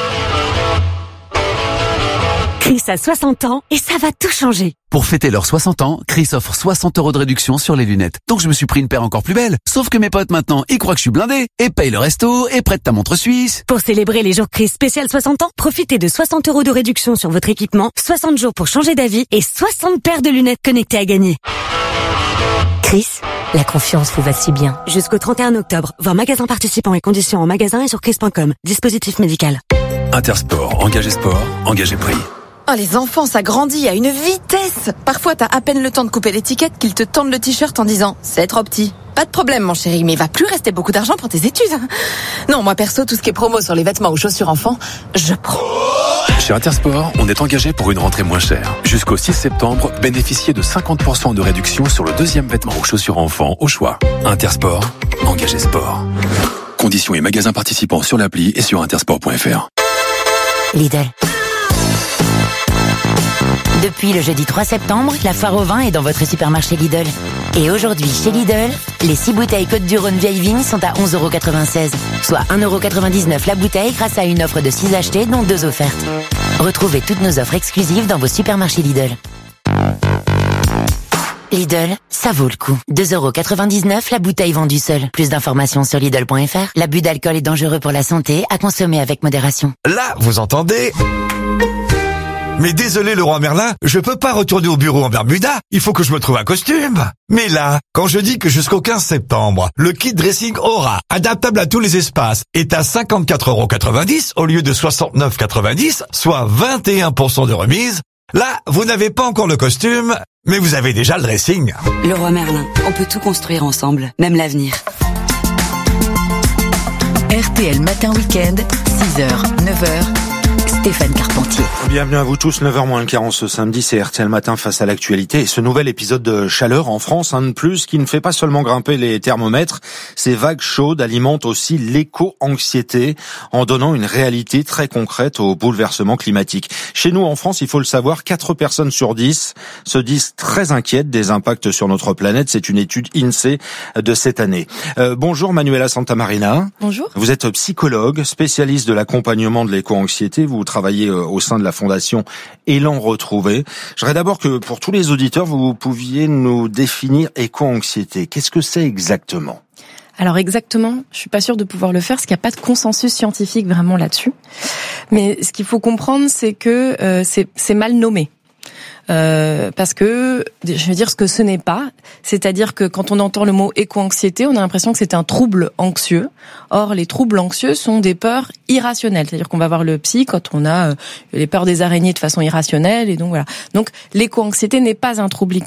Chris a 60 ans et ça va tout changer. Pour fêter leurs 60 ans, Chris offre 60€ de réduction sur les lunettes. Donc je me suis pris une paire encore plus belle. Sauf que mes potes maintenant, ils croient que je suis blindé et payent le resto et prêtent ta montre suisse. Pour célébrer les jours Chris spécial 60 ans, profitez de 60€ de réduction sur votre équipement, 60 jours pour changer d'avis et 60 paires de lunettes connectées à gagner. Chris, la confiance vous va si bien. Jusqu'au 31 octobre, voir magasin participants et conditions en magasin et sur chris.com. Dispositif médical. Intersport, engagé sport, engagé prix. Oh, les enfants, ça grandit à une vitesse. Parfois, t'as à peine le temps de couper l'étiquette qu'ils te tendent le t-shirt en disant « C'est trop petit ». Pas de problème, mon chéri, mais il va plus rester beaucoup d'argent pour tes études. Non, moi perso, tout ce qui est promo sur les vêtements ou chaussures enfants, je prends. Chez Intersport, on est engagé pour une rentrée moins chère. Jusqu'au 6 septembre, bénéficiez de 50% de réduction sur le deuxième vêtement ou chaussures enfants au choix. Intersport, engagé sport. Conditions et magasins participants sur l'appli et sur intersport.fr. Lidl. Depuis le jeudi 3 septembre, la foire au vin est dans votre supermarché Lidl. Et aujourd'hui, chez Lidl, les 6 bouteilles Côte-du-Rhône vieille vigne sont à 11,96€, soit 1,99€ la bouteille grâce à une offre de 6 achetés, dont 2 offertes. Retrouvez toutes nos offres exclusives dans vos supermarchés Lidl. Lidl, ça vaut le coup. 2,99€ la bouteille vendue seule. Plus d'informations sur Lidl.fr. L'abus d'alcool est dangereux pour la santé, à consommer avec modération. Là, vous entendez ? Mais désolé Leroy Merlin, je peux pas retourner au bureau en Bermuda, il faut que je me trouve un costume. Mais là, quand je dis que jusqu'au 15 septembre, le kit dressing Aura, adaptable à tous les espaces, est à 54,90€ au lieu de 69,90€, soit 21% de remise, là, vous n'avez pas encore le costume, mais vous avez déjà le dressing. Leroy Merlin, on peut tout construire ensemble, même l'avenir. RTL Matin Week-end, 6h, 9h, Stéphane Carpentier. Bienvenue à vous tous, 9h moins le quart ce samedi, c'est RTL Matin face à l'actualité et ce nouvel épisode de chaleur en France, un de plus qui ne fait pas seulement grimper les thermomètres, ces vagues chaudes alimentent aussi l'éco-anxiété en donnant une réalité très concrète au bouleversement climatique. Chez nous en France, il faut le savoir, 4 personnes sur 10 se disent très inquiètes des impacts sur notre planète, c'est une étude INSEE de cette année. Bonjour Manuela Santamarina. Bonjour. Vous êtes psychologue, spécialiste de l'accompagnement de l'éco-anxiété, vous travaillez au sein de la Fondation Élan Retrouvé. Je voudrais d'abord que, pour tous les auditeurs, vous pouviez nous définir éco-anxiété. Qu'est-ce que c'est exactement ? Alors exactement, je suis pas sûre de pouvoir le faire parce qu'il n'y a pas de consensus scientifique vraiment là-dessus. Mais ce qu'il faut comprendre, c'est que c'est mal nommé. Parce que, je veux dire ce que ce n'est pas, c'est-à-dire que quand on entend le mot éco-anxiété, on a l'impression que c'est un trouble anxieux. Or, les troubles anxieux sont des peurs irrationnelles, c'est-à-dire qu'on va voir le psy quand on a les peurs des araignées de façon irrationnelle, et donc voilà. Donc, l'éco-anxiété n'est pas un trouble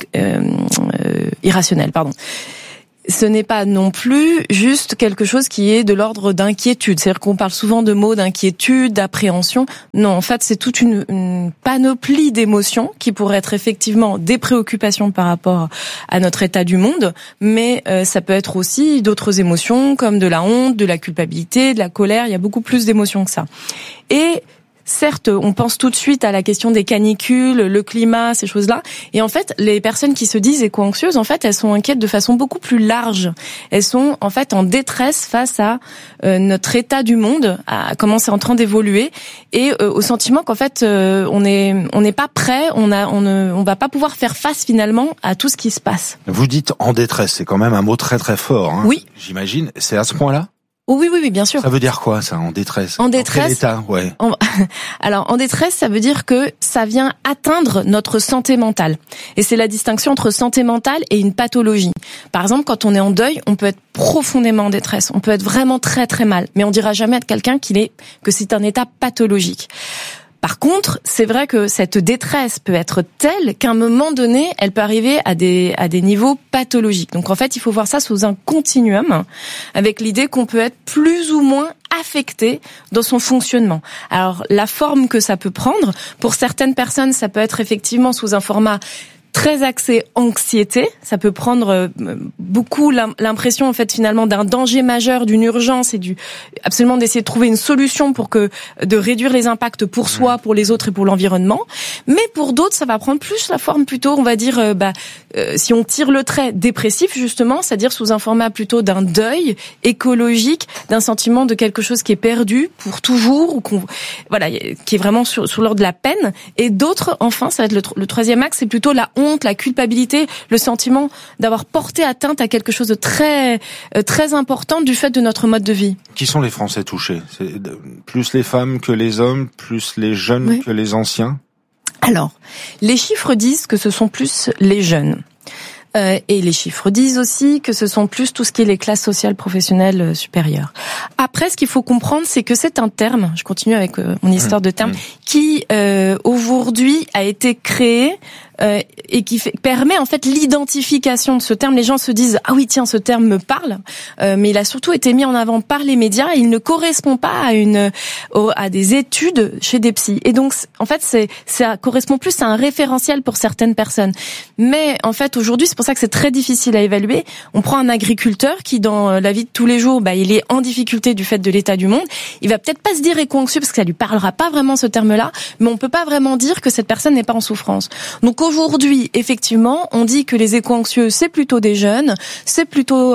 irrationnel, pardon. Ce n'est pas non plus juste quelque chose qui est de l'ordre d'inquiétude. C'est-à-dire qu'on parle souvent de mots d'inquiétude, d'appréhension. Non, en fait, c'est toute une panoplie d'émotions qui pourraient être effectivement des préoccupations par rapport à notre état du monde, mais ça peut être aussi d'autres émotions comme de la honte, de la culpabilité, de la colère. Il y a beaucoup plus d'émotions que ça. Et certes, on pense tout de suite à la question des canicules, le climat, ces choses-là. Et en fait, les personnes qui se disent éco-anxieuses, en fait, elles sont inquiètes de façon beaucoup plus large. Elles sont en fait en détresse face à notre état du monde, à comment c'est en train d'évoluer, et au sentiment qu'en fait, on n'est pas prêt, on va pas pouvoir faire face finalement à tout ce qui se passe. Vous dites en détresse, c'est quand même un mot très très fort. Hein. Oui. J'imagine, c'est à ce point-là ? Oui, bien sûr. Ça veut dire quoi, ça, en détresse ? En détresse. Dans quel état, ouais. Alors, en détresse, ça veut dire que ça vient atteindre notre santé mentale. Et c'est la distinction entre santé mentale et une pathologie. Par exemple, quand on est en deuil, on peut être profondément en détresse. On peut être vraiment très très mal. Mais on dira jamais à quelqu'un que c'est un état pathologique. Par contre, c'est vrai que cette détresse peut être telle qu'à un moment donné, elle peut arriver à des niveaux pathologiques. Donc en fait, il faut voir ça sous un continuum, avec l'idée qu'on peut être plus ou moins affecté dans son fonctionnement. Alors la forme que ça peut prendre, pour certaines personnes, ça peut être effectivement sous un format très axé anxiété, ça peut prendre beaucoup l'impression en fait finalement d'un danger majeur, d'une urgence et absolument d'essayer de trouver une solution de réduire les impacts pour soi, pour les autres et pour l'environnement. Mais pour d'autres, ça va prendre plus la forme plutôt, on va dire si on tire le trait dépressif justement, c'est-à-dire sous un format plutôt d'un deuil écologique, d'un sentiment de quelque chose qui est perdu pour toujours ou qui est vraiment sous l'ordre de la peine. Et d'autres, enfin, ça va être le troisième axe, c'est plutôt la honte, la culpabilité, le sentiment d'avoir porté atteinte à quelque chose de très très important du fait de notre mode de vie. Qui sont les Français touchés ? C'est plus les femmes que les hommes, plus les jeunes que les anciens ? Alors, les chiffres disent que ce sont plus les jeunes. Et les chiffres disent aussi que ce sont plus tout ce qui est les classes sociales professionnelles supérieures. Après, ce qu'il faut comprendre, c'est que c'est un terme, je continue avec mon histoire de terme, qui aujourd'hui a été créé et qui permet en fait l'identification de ce terme. Les gens se disent « Ah oui, tiens, ce terme me parle », mais il a surtout été mis en avant par les médias et il ne correspond pas à des études chez des psys. Et donc, en fait, ça correspond plus à un référentiel pour certaines personnes. Mais en fait, aujourd'hui, c'est pour ça que c'est très difficile à évaluer. On prend un agriculteur qui, dans la vie de tous les jours, il est en difficulté du fait de l'état du monde. Il va peut-être pas se dire éco-anxieux parce que ça lui parlera pas vraiment ce terme-là, mais on peut pas vraiment dire que cette personne n'est pas en souffrance. Donc aujourd'hui, effectivement, on dit que les éco-anxieux, c'est plutôt des jeunes, c'est plutôt...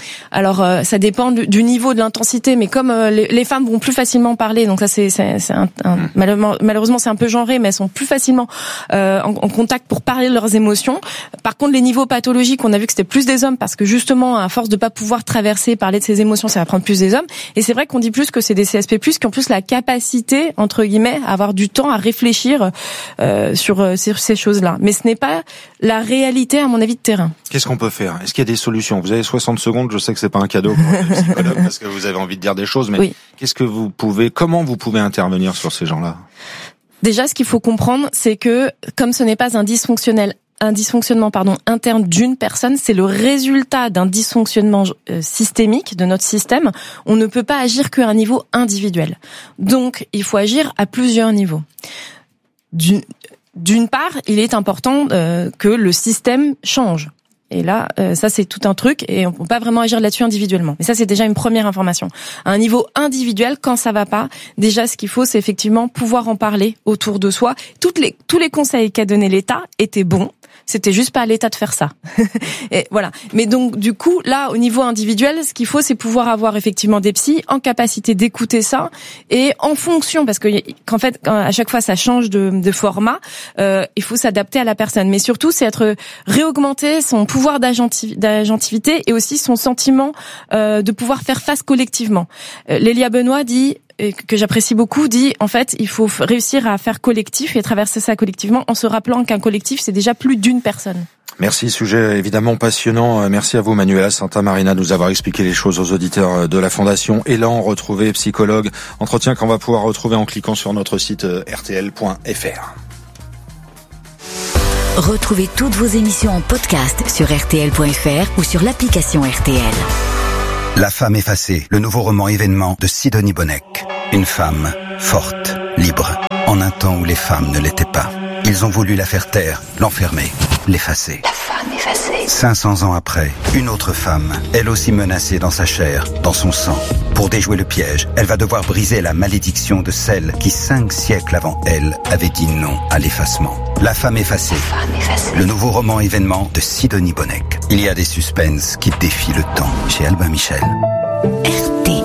ça dépend du niveau de l'intensité, mais comme les femmes vont plus facilement parler, donc ça malheureusement c'est un peu genré, mais elles sont plus facilement en contact pour parler de leurs émotions. Par contre, les niveaux pathologiques, on a vu que c'était plus des hommes parce que justement, à force de pas pouvoir traverser, parler de ses émotions, ça va prendre plus des hommes. Et c'est vrai qu'on dit plus que c'est des CSP+, qui ont plus la capacité, entre guillemets, à avoir du temps à réfléchir sur ces choses-là. Mais ce n'est pas la réalité, à mon avis, de terrain. Qu'est-ce qu'on peut faire ? Est-ce qu'il y a des solutions ? Vous avez 60 secondes, je sais que c'est pas un cadeau pour les psychologues parce que vous avez envie de dire des choses, mais oui. Comment vous pouvez intervenir sur ces gens-là ? Déjà, ce qu'il faut comprendre, c'est que comme ce n'est pas un dysfonctionnement interne d'une personne, c'est le résultat d'un dysfonctionnement systémique de notre système. On ne peut pas agir qu'à un niveau individuel. Donc, il faut agir à plusieurs niveaux. d'une part, il est important que le système change. Et là, ça c'est tout un truc et on peut pas vraiment agir là-dessus individuellement. Mais ça c'est déjà une première information. À un niveau individuel, quand ça va pas, déjà ce qu'il faut c'est effectivement pouvoir en parler autour de soi. Tous les conseils qu'a donné l'État étaient bons. C'était juste pas à l'État de faire ça. Et voilà. Mais donc, du coup, là, au niveau individuel, ce qu'il faut, c'est pouvoir avoir effectivement des psys en capacité d'écouter ça et en fonction, parce qu'en fait, à chaque fois, ça change de format, il faut s'adapter à la personne. Mais surtout, c'est réaugmenter son pouvoir d'agentivité et aussi son sentiment de pouvoir faire face collectivement. Lélia Benoît dit, que j'apprécie beaucoup, dit en fait il faut réussir à faire collectif et traverser ça collectivement en se rappelant qu'un collectif c'est déjà plus d'une personne. Merci, sujet évidemment passionnant. Merci à vous Manuela Santamarina de nous avoir expliqué les choses aux auditeurs de la Fondation Élan, retrouvé psychologue, entretien qu'on va pouvoir retrouver en cliquant sur notre site rtl.fr. Retrouvez toutes vos émissions en podcast sur rtl.fr ou sur l'application RTL. La femme effacée, le nouveau roman événement de Sidonie Bonnec. Une femme forte, libre, en un temps où les femmes ne l'étaient pas. Ils ont voulu la faire taire, l'enfermer, l'effacer. La femme effacée. 500 ans après, une autre femme, elle aussi menacée dans sa chair, dans son sang. Pour déjouer le piège, elle va devoir briser la malédiction de celle qui 5 siècles avant elle avait dit non à l'effacement. La femme effacée. Le nouveau roman événement de Sidonie Bonnec. Il y a des suspens qui défient le temps chez Albin Michel. RTL.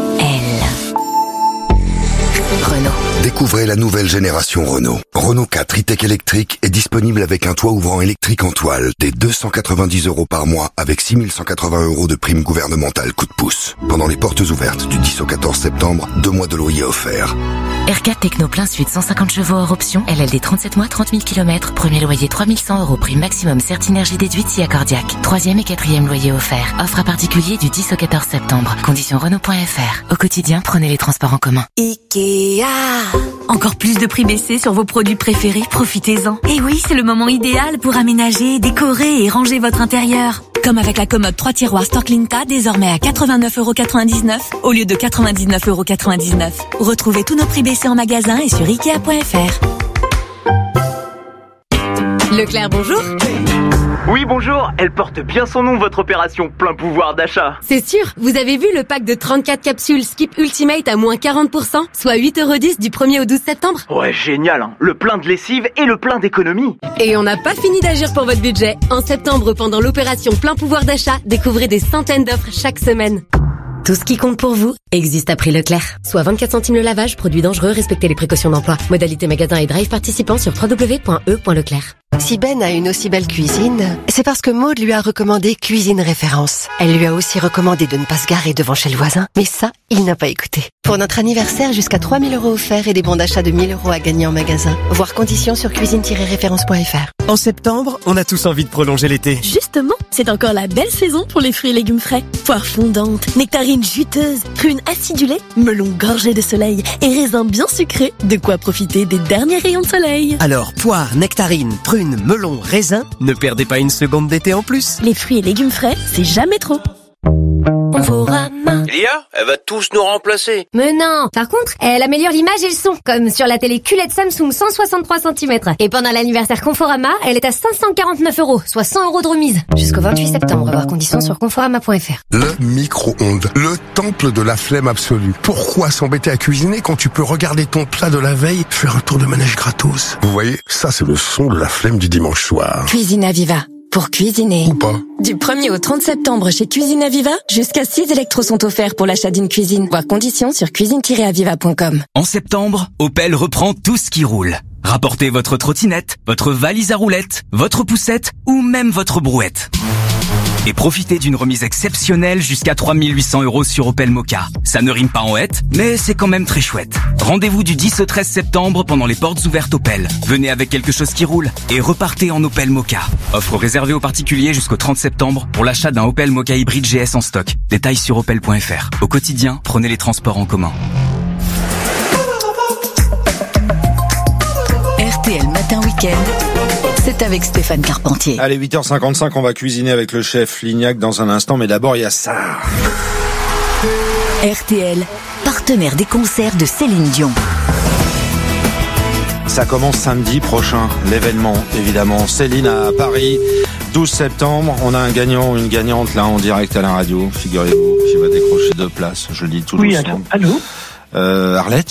Renault. Découvrez la nouvelle génération Renault. Renault 4 e-tech électrique est disponible avec un toit ouvrant électrique en toile dès 290 € par mois avec 6 180 € de prime gouvernementale coup de pouce. Pendant les portes ouvertes du 10 au 14 septembre, 2 mois de loyer offerts. R4 Techno plein suite 150 chevaux hors option, LLD 37 mois, 30 000 km, premier loyer 3 100 €, prime maximum Certinergie déduite si accordiaque. 3e et 4e loyer offert. Offre à particulier du 10 au 14 septembre. Conditions Renault.fr. Au quotidien, prenez les transports en commun. Ikea. Encore plus de prix baissés sur vos produits préférés, profitez-en. Et oui, c'est le moment idéal pour aménager, décorer et ranger votre intérieur. Comme avec la commode 3 tiroirs Storklinta, désormais à 89,99 € au lieu de 99,99 €. Retrouvez tous nos prix baissés en magasin et sur Ikea.fr. Leclerc, bonjour. Oui, bonjour. Elle porte bien son nom, votre opération plein pouvoir d'achat. C'est sûr. Vous avez vu le pack de 34 capsules Skip Ultimate à moins 40%, soit 8,10 € du 1er au 12 septembre. Ouais, génial, hein. Le plein de lessive et le plein d'économie. Et on n'a pas fini d'agir pour votre budget. En septembre, pendant l'opération plein pouvoir d'achat, découvrez des centaines d'offres chaque semaine. Tout ce qui compte pour vous existe à prix Leclerc. Soit 24 centimes le lavage, produit dangereux, respectez les précautions d'emploi. Modalité magasin et drive participant sur www.e.leclerc. Si Ben a une aussi belle cuisine, c'est parce que Maude lui a recommandé Cuisine Référence. Elle lui a aussi recommandé de ne pas se garer devant chez le voisin, mais ça, il n'a pas écouté. Pour notre anniversaire, jusqu'à 3 000 € offerts et des bons d'achat de 1 000 € à gagner en magasin. Voir conditions sur cuisine-référence.fr. En septembre, on a tous envie de prolonger l'été. Justement, c'est encore la belle saison pour les fruits et légumes frais. Poires fondantes, nectarines juteuses, prunes acidulées, melons gorgés de soleil et raisins bien sucrés. De quoi profiter des derniers rayons de soleil. Alors, poires, nectarines, prunes, melons, raisins, ne perdez pas une seconde d'été en plus. Les fruits et légumes frais, c'est jamais trop. Lia, elle va tous nous remplacer. Mais non. Par contre, elle améliore l'image et le son, comme sur la télé QLED Samsung 163 cm. Et pendant l'anniversaire Conforama, elle est à 549 €, soit 100 € de remise. Jusqu'au 28 septembre, voir conditions sur conforama.fr. Le micro-ondes, le temple de la flemme absolue. Pourquoi s'embêter à cuisiner quand tu peux regarder ton plat de la veille, faire un tour de manège gratos? Vous voyez, ça c'est le son de la flemme du dimanche soir. Cuisine Aviva. Pour cuisiner. Ou pas. Du 1er au 30 septembre chez Cuisine Aviva, jusqu'à 6 électros sont offerts pour l'achat d'une cuisine. Voir conditions sur cuisine-aviva.com. En septembre, Opel reprend tout ce qui roule. Rapportez votre trottinette, votre valise à roulettes, votre poussette ou même votre brouette. Et profitez d'une remise exceptionnelle jusqu'à 3 800 € sur Opel Mokka. Ça ne rime pas en hête, mais c'est quand même très chouette. Rendez-vous du 10 au 13 septembre pendant les portes ouvertes Opel. Venez avec quelque chose qui roule et repartez en Opel Mokka. Offre réservée aux particuliers jusqu'au 30 septembre pour l'achat d'un Opel Mokka hybride GS en stock. Détails sur opel.fr. Au quotidien, prenez les transports en commun. RTL Matin Week-end. C'est avec Stéphane Carpentier. Allez, 8h55, on va cuisiner avec le chef Lignac dans un instant, mais d'abord il y a ça. RTL, partenaire des concerts de Céline Dion. Ça commence samedi prochain, l'événement, évidemment. Céline à Paris, 12 septembre. On a un gagnant ou une gagnante là en direct à la radio, figurez-vous, qui va décrocher 2 places. Je le dis tout doucement. Allô. Arlette ?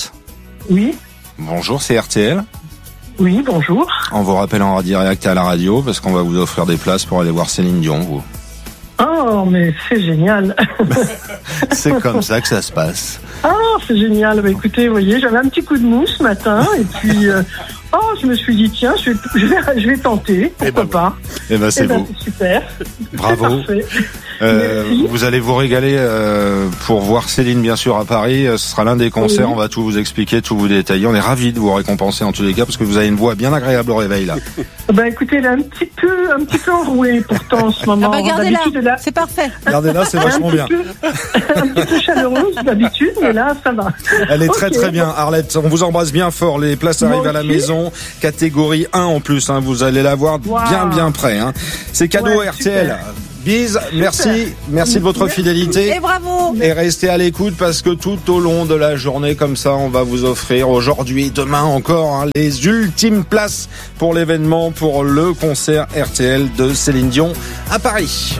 Oui. Bonjour, c'est RTL. Oui, bonjour. On vous rappelle en direct à la radio parce qu'on va vous offrir des places pour aller voir Céline Dion, vous. Oh, mais c'est génial. C'est comme ça que ça se passe. Oh, c'est génial. Bah, écoutez, vous voyez, j'avais un petit coup de mou ce matin et puis je me suis dit tiens, je vais tenter, pourquoi pas. Eh ben c'est beau. Super. Bravo. Vous allez vous régaler pour voir Céline bien sûr à Paris. Ce sera l'un des concerts. Oui. On va tout vous expliquer, tout vous détailler. On est ravis de vous récompenser en tous les cas parce que vous avez une voix bien agréable au réveil là. Ben écoutez, elle est un petit peu enrouée pourtant en ce moment. Ah bah gardez-la, c'est parfait. Gardez-la, c'est vachement bien. Un petit peu chaleureuse d'habitude, mais là ça va. Elle est très très bien, Arlette. On vous embrasse bien fort. Les places arrivent à la maison. Catégorie 1 en plus. Hein. Vous allez la voir bien près. Hein. C'est cadeau RTL. Super. Bise, merci de votre fidélité. Et bravo. Et restez à l'écoute parce que tout au long de la journée, comme ça, on va vous offrir aujourd'hui, demain encore, les ultimes places pour l'événement, pour le concert RTL de Céline Dion à Paris.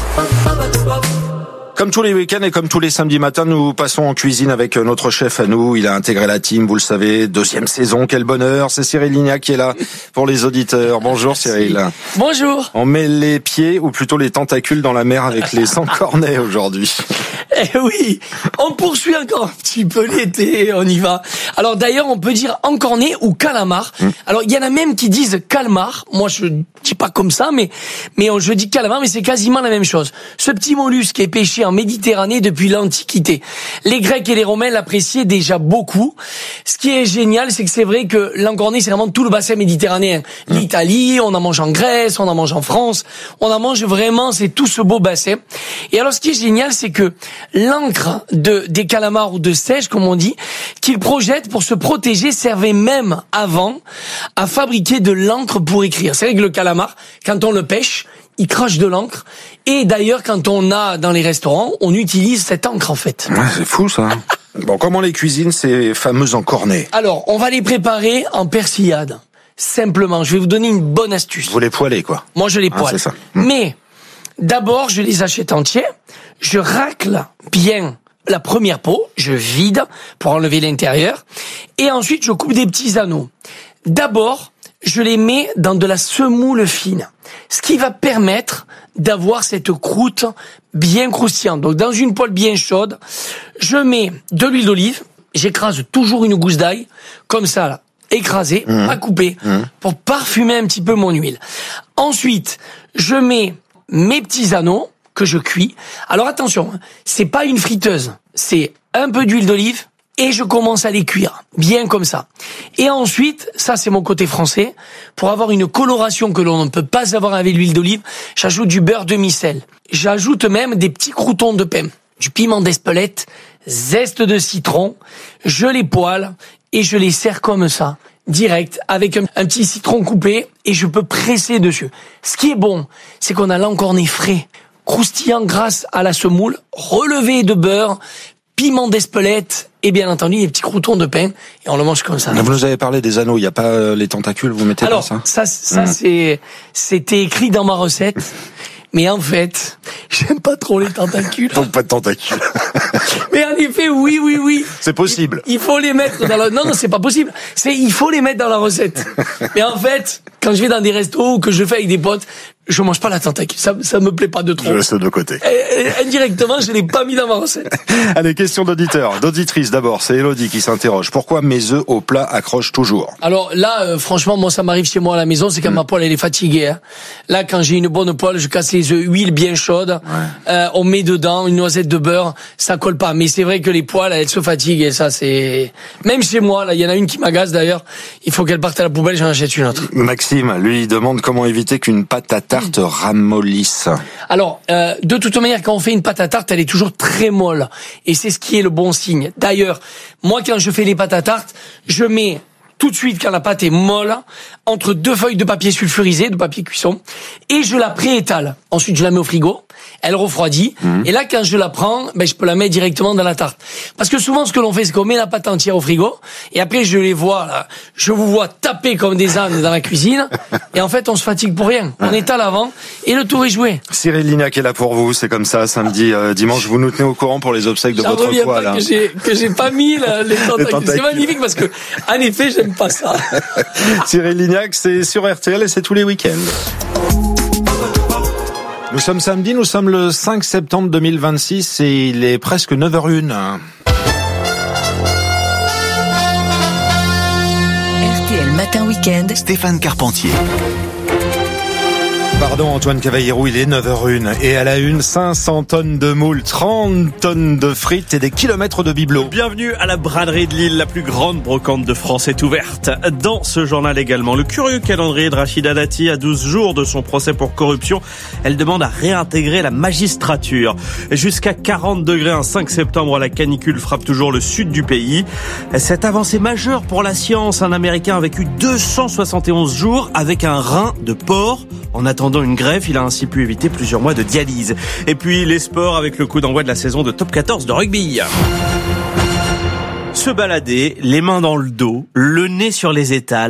Comme tous les week-ends et comme tous les samedis matins, nous passons en cuisine avec notre chef à nous. Il a intégré la team, vous le savez, 2e saison, quel bonheur. C'est Cyril Lignac qui est là pour les auditeurs. Bonjour Cyril. Bonjour. On met les pieds ou plutôt les tentacules dans la mer avec les encornets aujourd'hui. Eh oui, on poursuit encore un petit peu l'été, on y va. Alors d'ailleurs, on peut dire encornet ou calamar. Alors il y en a même qui disent calmar. Moi je dis pas comme ça, mais je dis calamar, mais c'est quasiment la même chose. Ce petit mollusque est pêché en Méditerranée depuis l'Antiquité. Les Grecs et les Romains l'appréciaient déjà beaucoup. Ce qui est génial, c'est que c'est vrai que l'encornet, c'est vraiment tout le bassin méditerranéen. L'Italie, on en mange en Grèce, on en mange en France, on en mange vraiment, c'est tout ce beau bassin. Et alors ce qui est génial, c'est que l'encre des calamars ou de seiche, comme on dit, qu'ils projettent pour se protéger, servait même avant à fabriquer de l'encre pour écrire. C'est vrai que le calamar, quand on le pêche, il crache de l'encre. Et d'ailleurs, quand on a dans les restaurants, on utilise cette encre en fait. Ouais, c'est fou ça. Bon, comment les cuisines ces fameux encornets ? Alors, on va les préparer en persillade. Simplement, je vais vous donner une bonne astuce. Vous les poêlez quoi ? Moi, je les poêle. C'est ça. Mais d'abord, je les achète entiers. Je racle bien la première peau, je vide pour enlever l'intérieur. Et ensuite, je coupe des petits anneaux. D'abord, je les mets dans de la semoule fine, ce qui va permettre d'avoir cette croûte bien croustillante. Donc dans une poêle bien chaude, je mets de l'huile d'olive, j'écrase toujours une gousse d'ail, comme ça là, écrasée, pas coupée, pour parfumer un petit peu mon huile. Ensuite, je mets mes petits anneaux que je cuis. Alors attention, c'est pas une friteuse, c'est un peu d'huile d'olive, et je commence à les cuire, bien comme ça. Et ensuite, ça c'est mon côté français, pour avoir une coloration que l'on ne peut pas avoir avec l'huile d'olive, j'ajoute du beurre demi-sel. J'ajoute même des petits croûtons de pain, du piment d'Espelette, zeste de citron, je les poêle et je les sers comme ça, direct, avec un petit citron coupé, et je peux presser dessus. Ce qui est bon, c'est qu'on a l'encornet frais, croustillant grâce à la semoule, relevé de beurre, piment d'Espelette et bien entendu des petits croûtons de pain, et on le mange comme ça. Vous nous avez parlé des anneaux, il n'y a pas les tentacules, vous mettez alors, pas ça ? Ça c'était écrit dans ma recette, mais en fait, j'aime pas trop les tentacules. Donc pas de tentacules. Mais en effet, oui. C'est possible. Il faut les mettre dans la... Non, c'est pas possible. Il faut les mettre dans la recette. Mais en fait, quand je vais dans des restos ou que je fais avec des potes, je mange pas la tentacule. Ça me plaît pas de trop. Je laisse de côté. Indirectement, je l'ai pas mis dans ma recette. Allez, question d'auditeurs, d'auditrices d'abord. C'est Elodie qui s'interroge. Pourquoi mes œufs au plat accrochent toujours ? Alors là, franchement, moi, ça m'arrive chez moi à la maison, c'est quand ma poêle, elle est fatiguée. Hein. Là, quand j'ai une bonne poêle, je casse les œufs, huile bien chaude, on met dedans une noisette de beurre, ça colle pas. Mais c'est vrai que les poêles, elles se fatiguent, et ça, c'est... Même chez moi, là, il y en a une qui m'agace d'ailleurs, il faut qu'elle parte à la poubelle, j'en achète une autre. Maxime, lui, demande comment éviter qu'une pâte à tarte ramollisse. Alors, de toute manière, quand on fait une pâte à tarte, elle est toujours très molle. Et c'est ce qui est le bon signe. D'ailleurs, moi, quand je fais les pâtes à tarte, je mets tout de suite quand la pâte est molle, entre 2 feuilles de papier sulfurisé, de papier cuisson, et je la préétale. Ensuite, je la mets au frigo. Elle refroidit. Et là, quand je la prends, je peux la mettre directement dans la tarte. Parce que souvent, ce que l'on fait, c'est qu'on met la pâte entière au frigo. Et après, je vous vois taper comme des ânes dans la cuisine. Et en fait, on se fatigue pour rien. On étale avant et le tour est joué. Cyril Lignac est là pour vous. C'est comme ça, samedi, dimanche, vous nous tenez au courant pour les obsèques de votre foi, là. Que j'ai pas mis les tentacules. C'est magnifique parce que, en effet, j'aime pas ça. Cyril Lignac, c'est sur RTL et c'est tous les week-ends. Nous sommes samedi, nous sommes le 5 septembre 2026 et il est presque 9h01. RTL Matin Week-end, Stéphane Carpentier. Pardon Antoine Cavallero, il est 9h01 et à la une, 500 tonnes de moules, 30 tonnes de frites et des kilomètres de bibelots. Bienvenue à la braderie de Lille, la plus grande brocante de France est ouverte. Dans ce journal également, le curieux calendrier de Rachida Dati à 12 jours de son procès pour corruption. Elle demande à réintégrer la magistrature. Jusqu'à 40 degrés un 5 septembre, la canicule frappe toujours le sud du pays. Cette avancée majeure pour la science, un Américain a vécu 271 jours avec un rein de porc. En attendant une greffe, il a ainsi pu éviter plusieurs mois de dialyse. Et puis les sports avec le coup d'envoi de la saison de Top 14 de rugby. Se balader, les mains dans le dos, le nez sur les étals.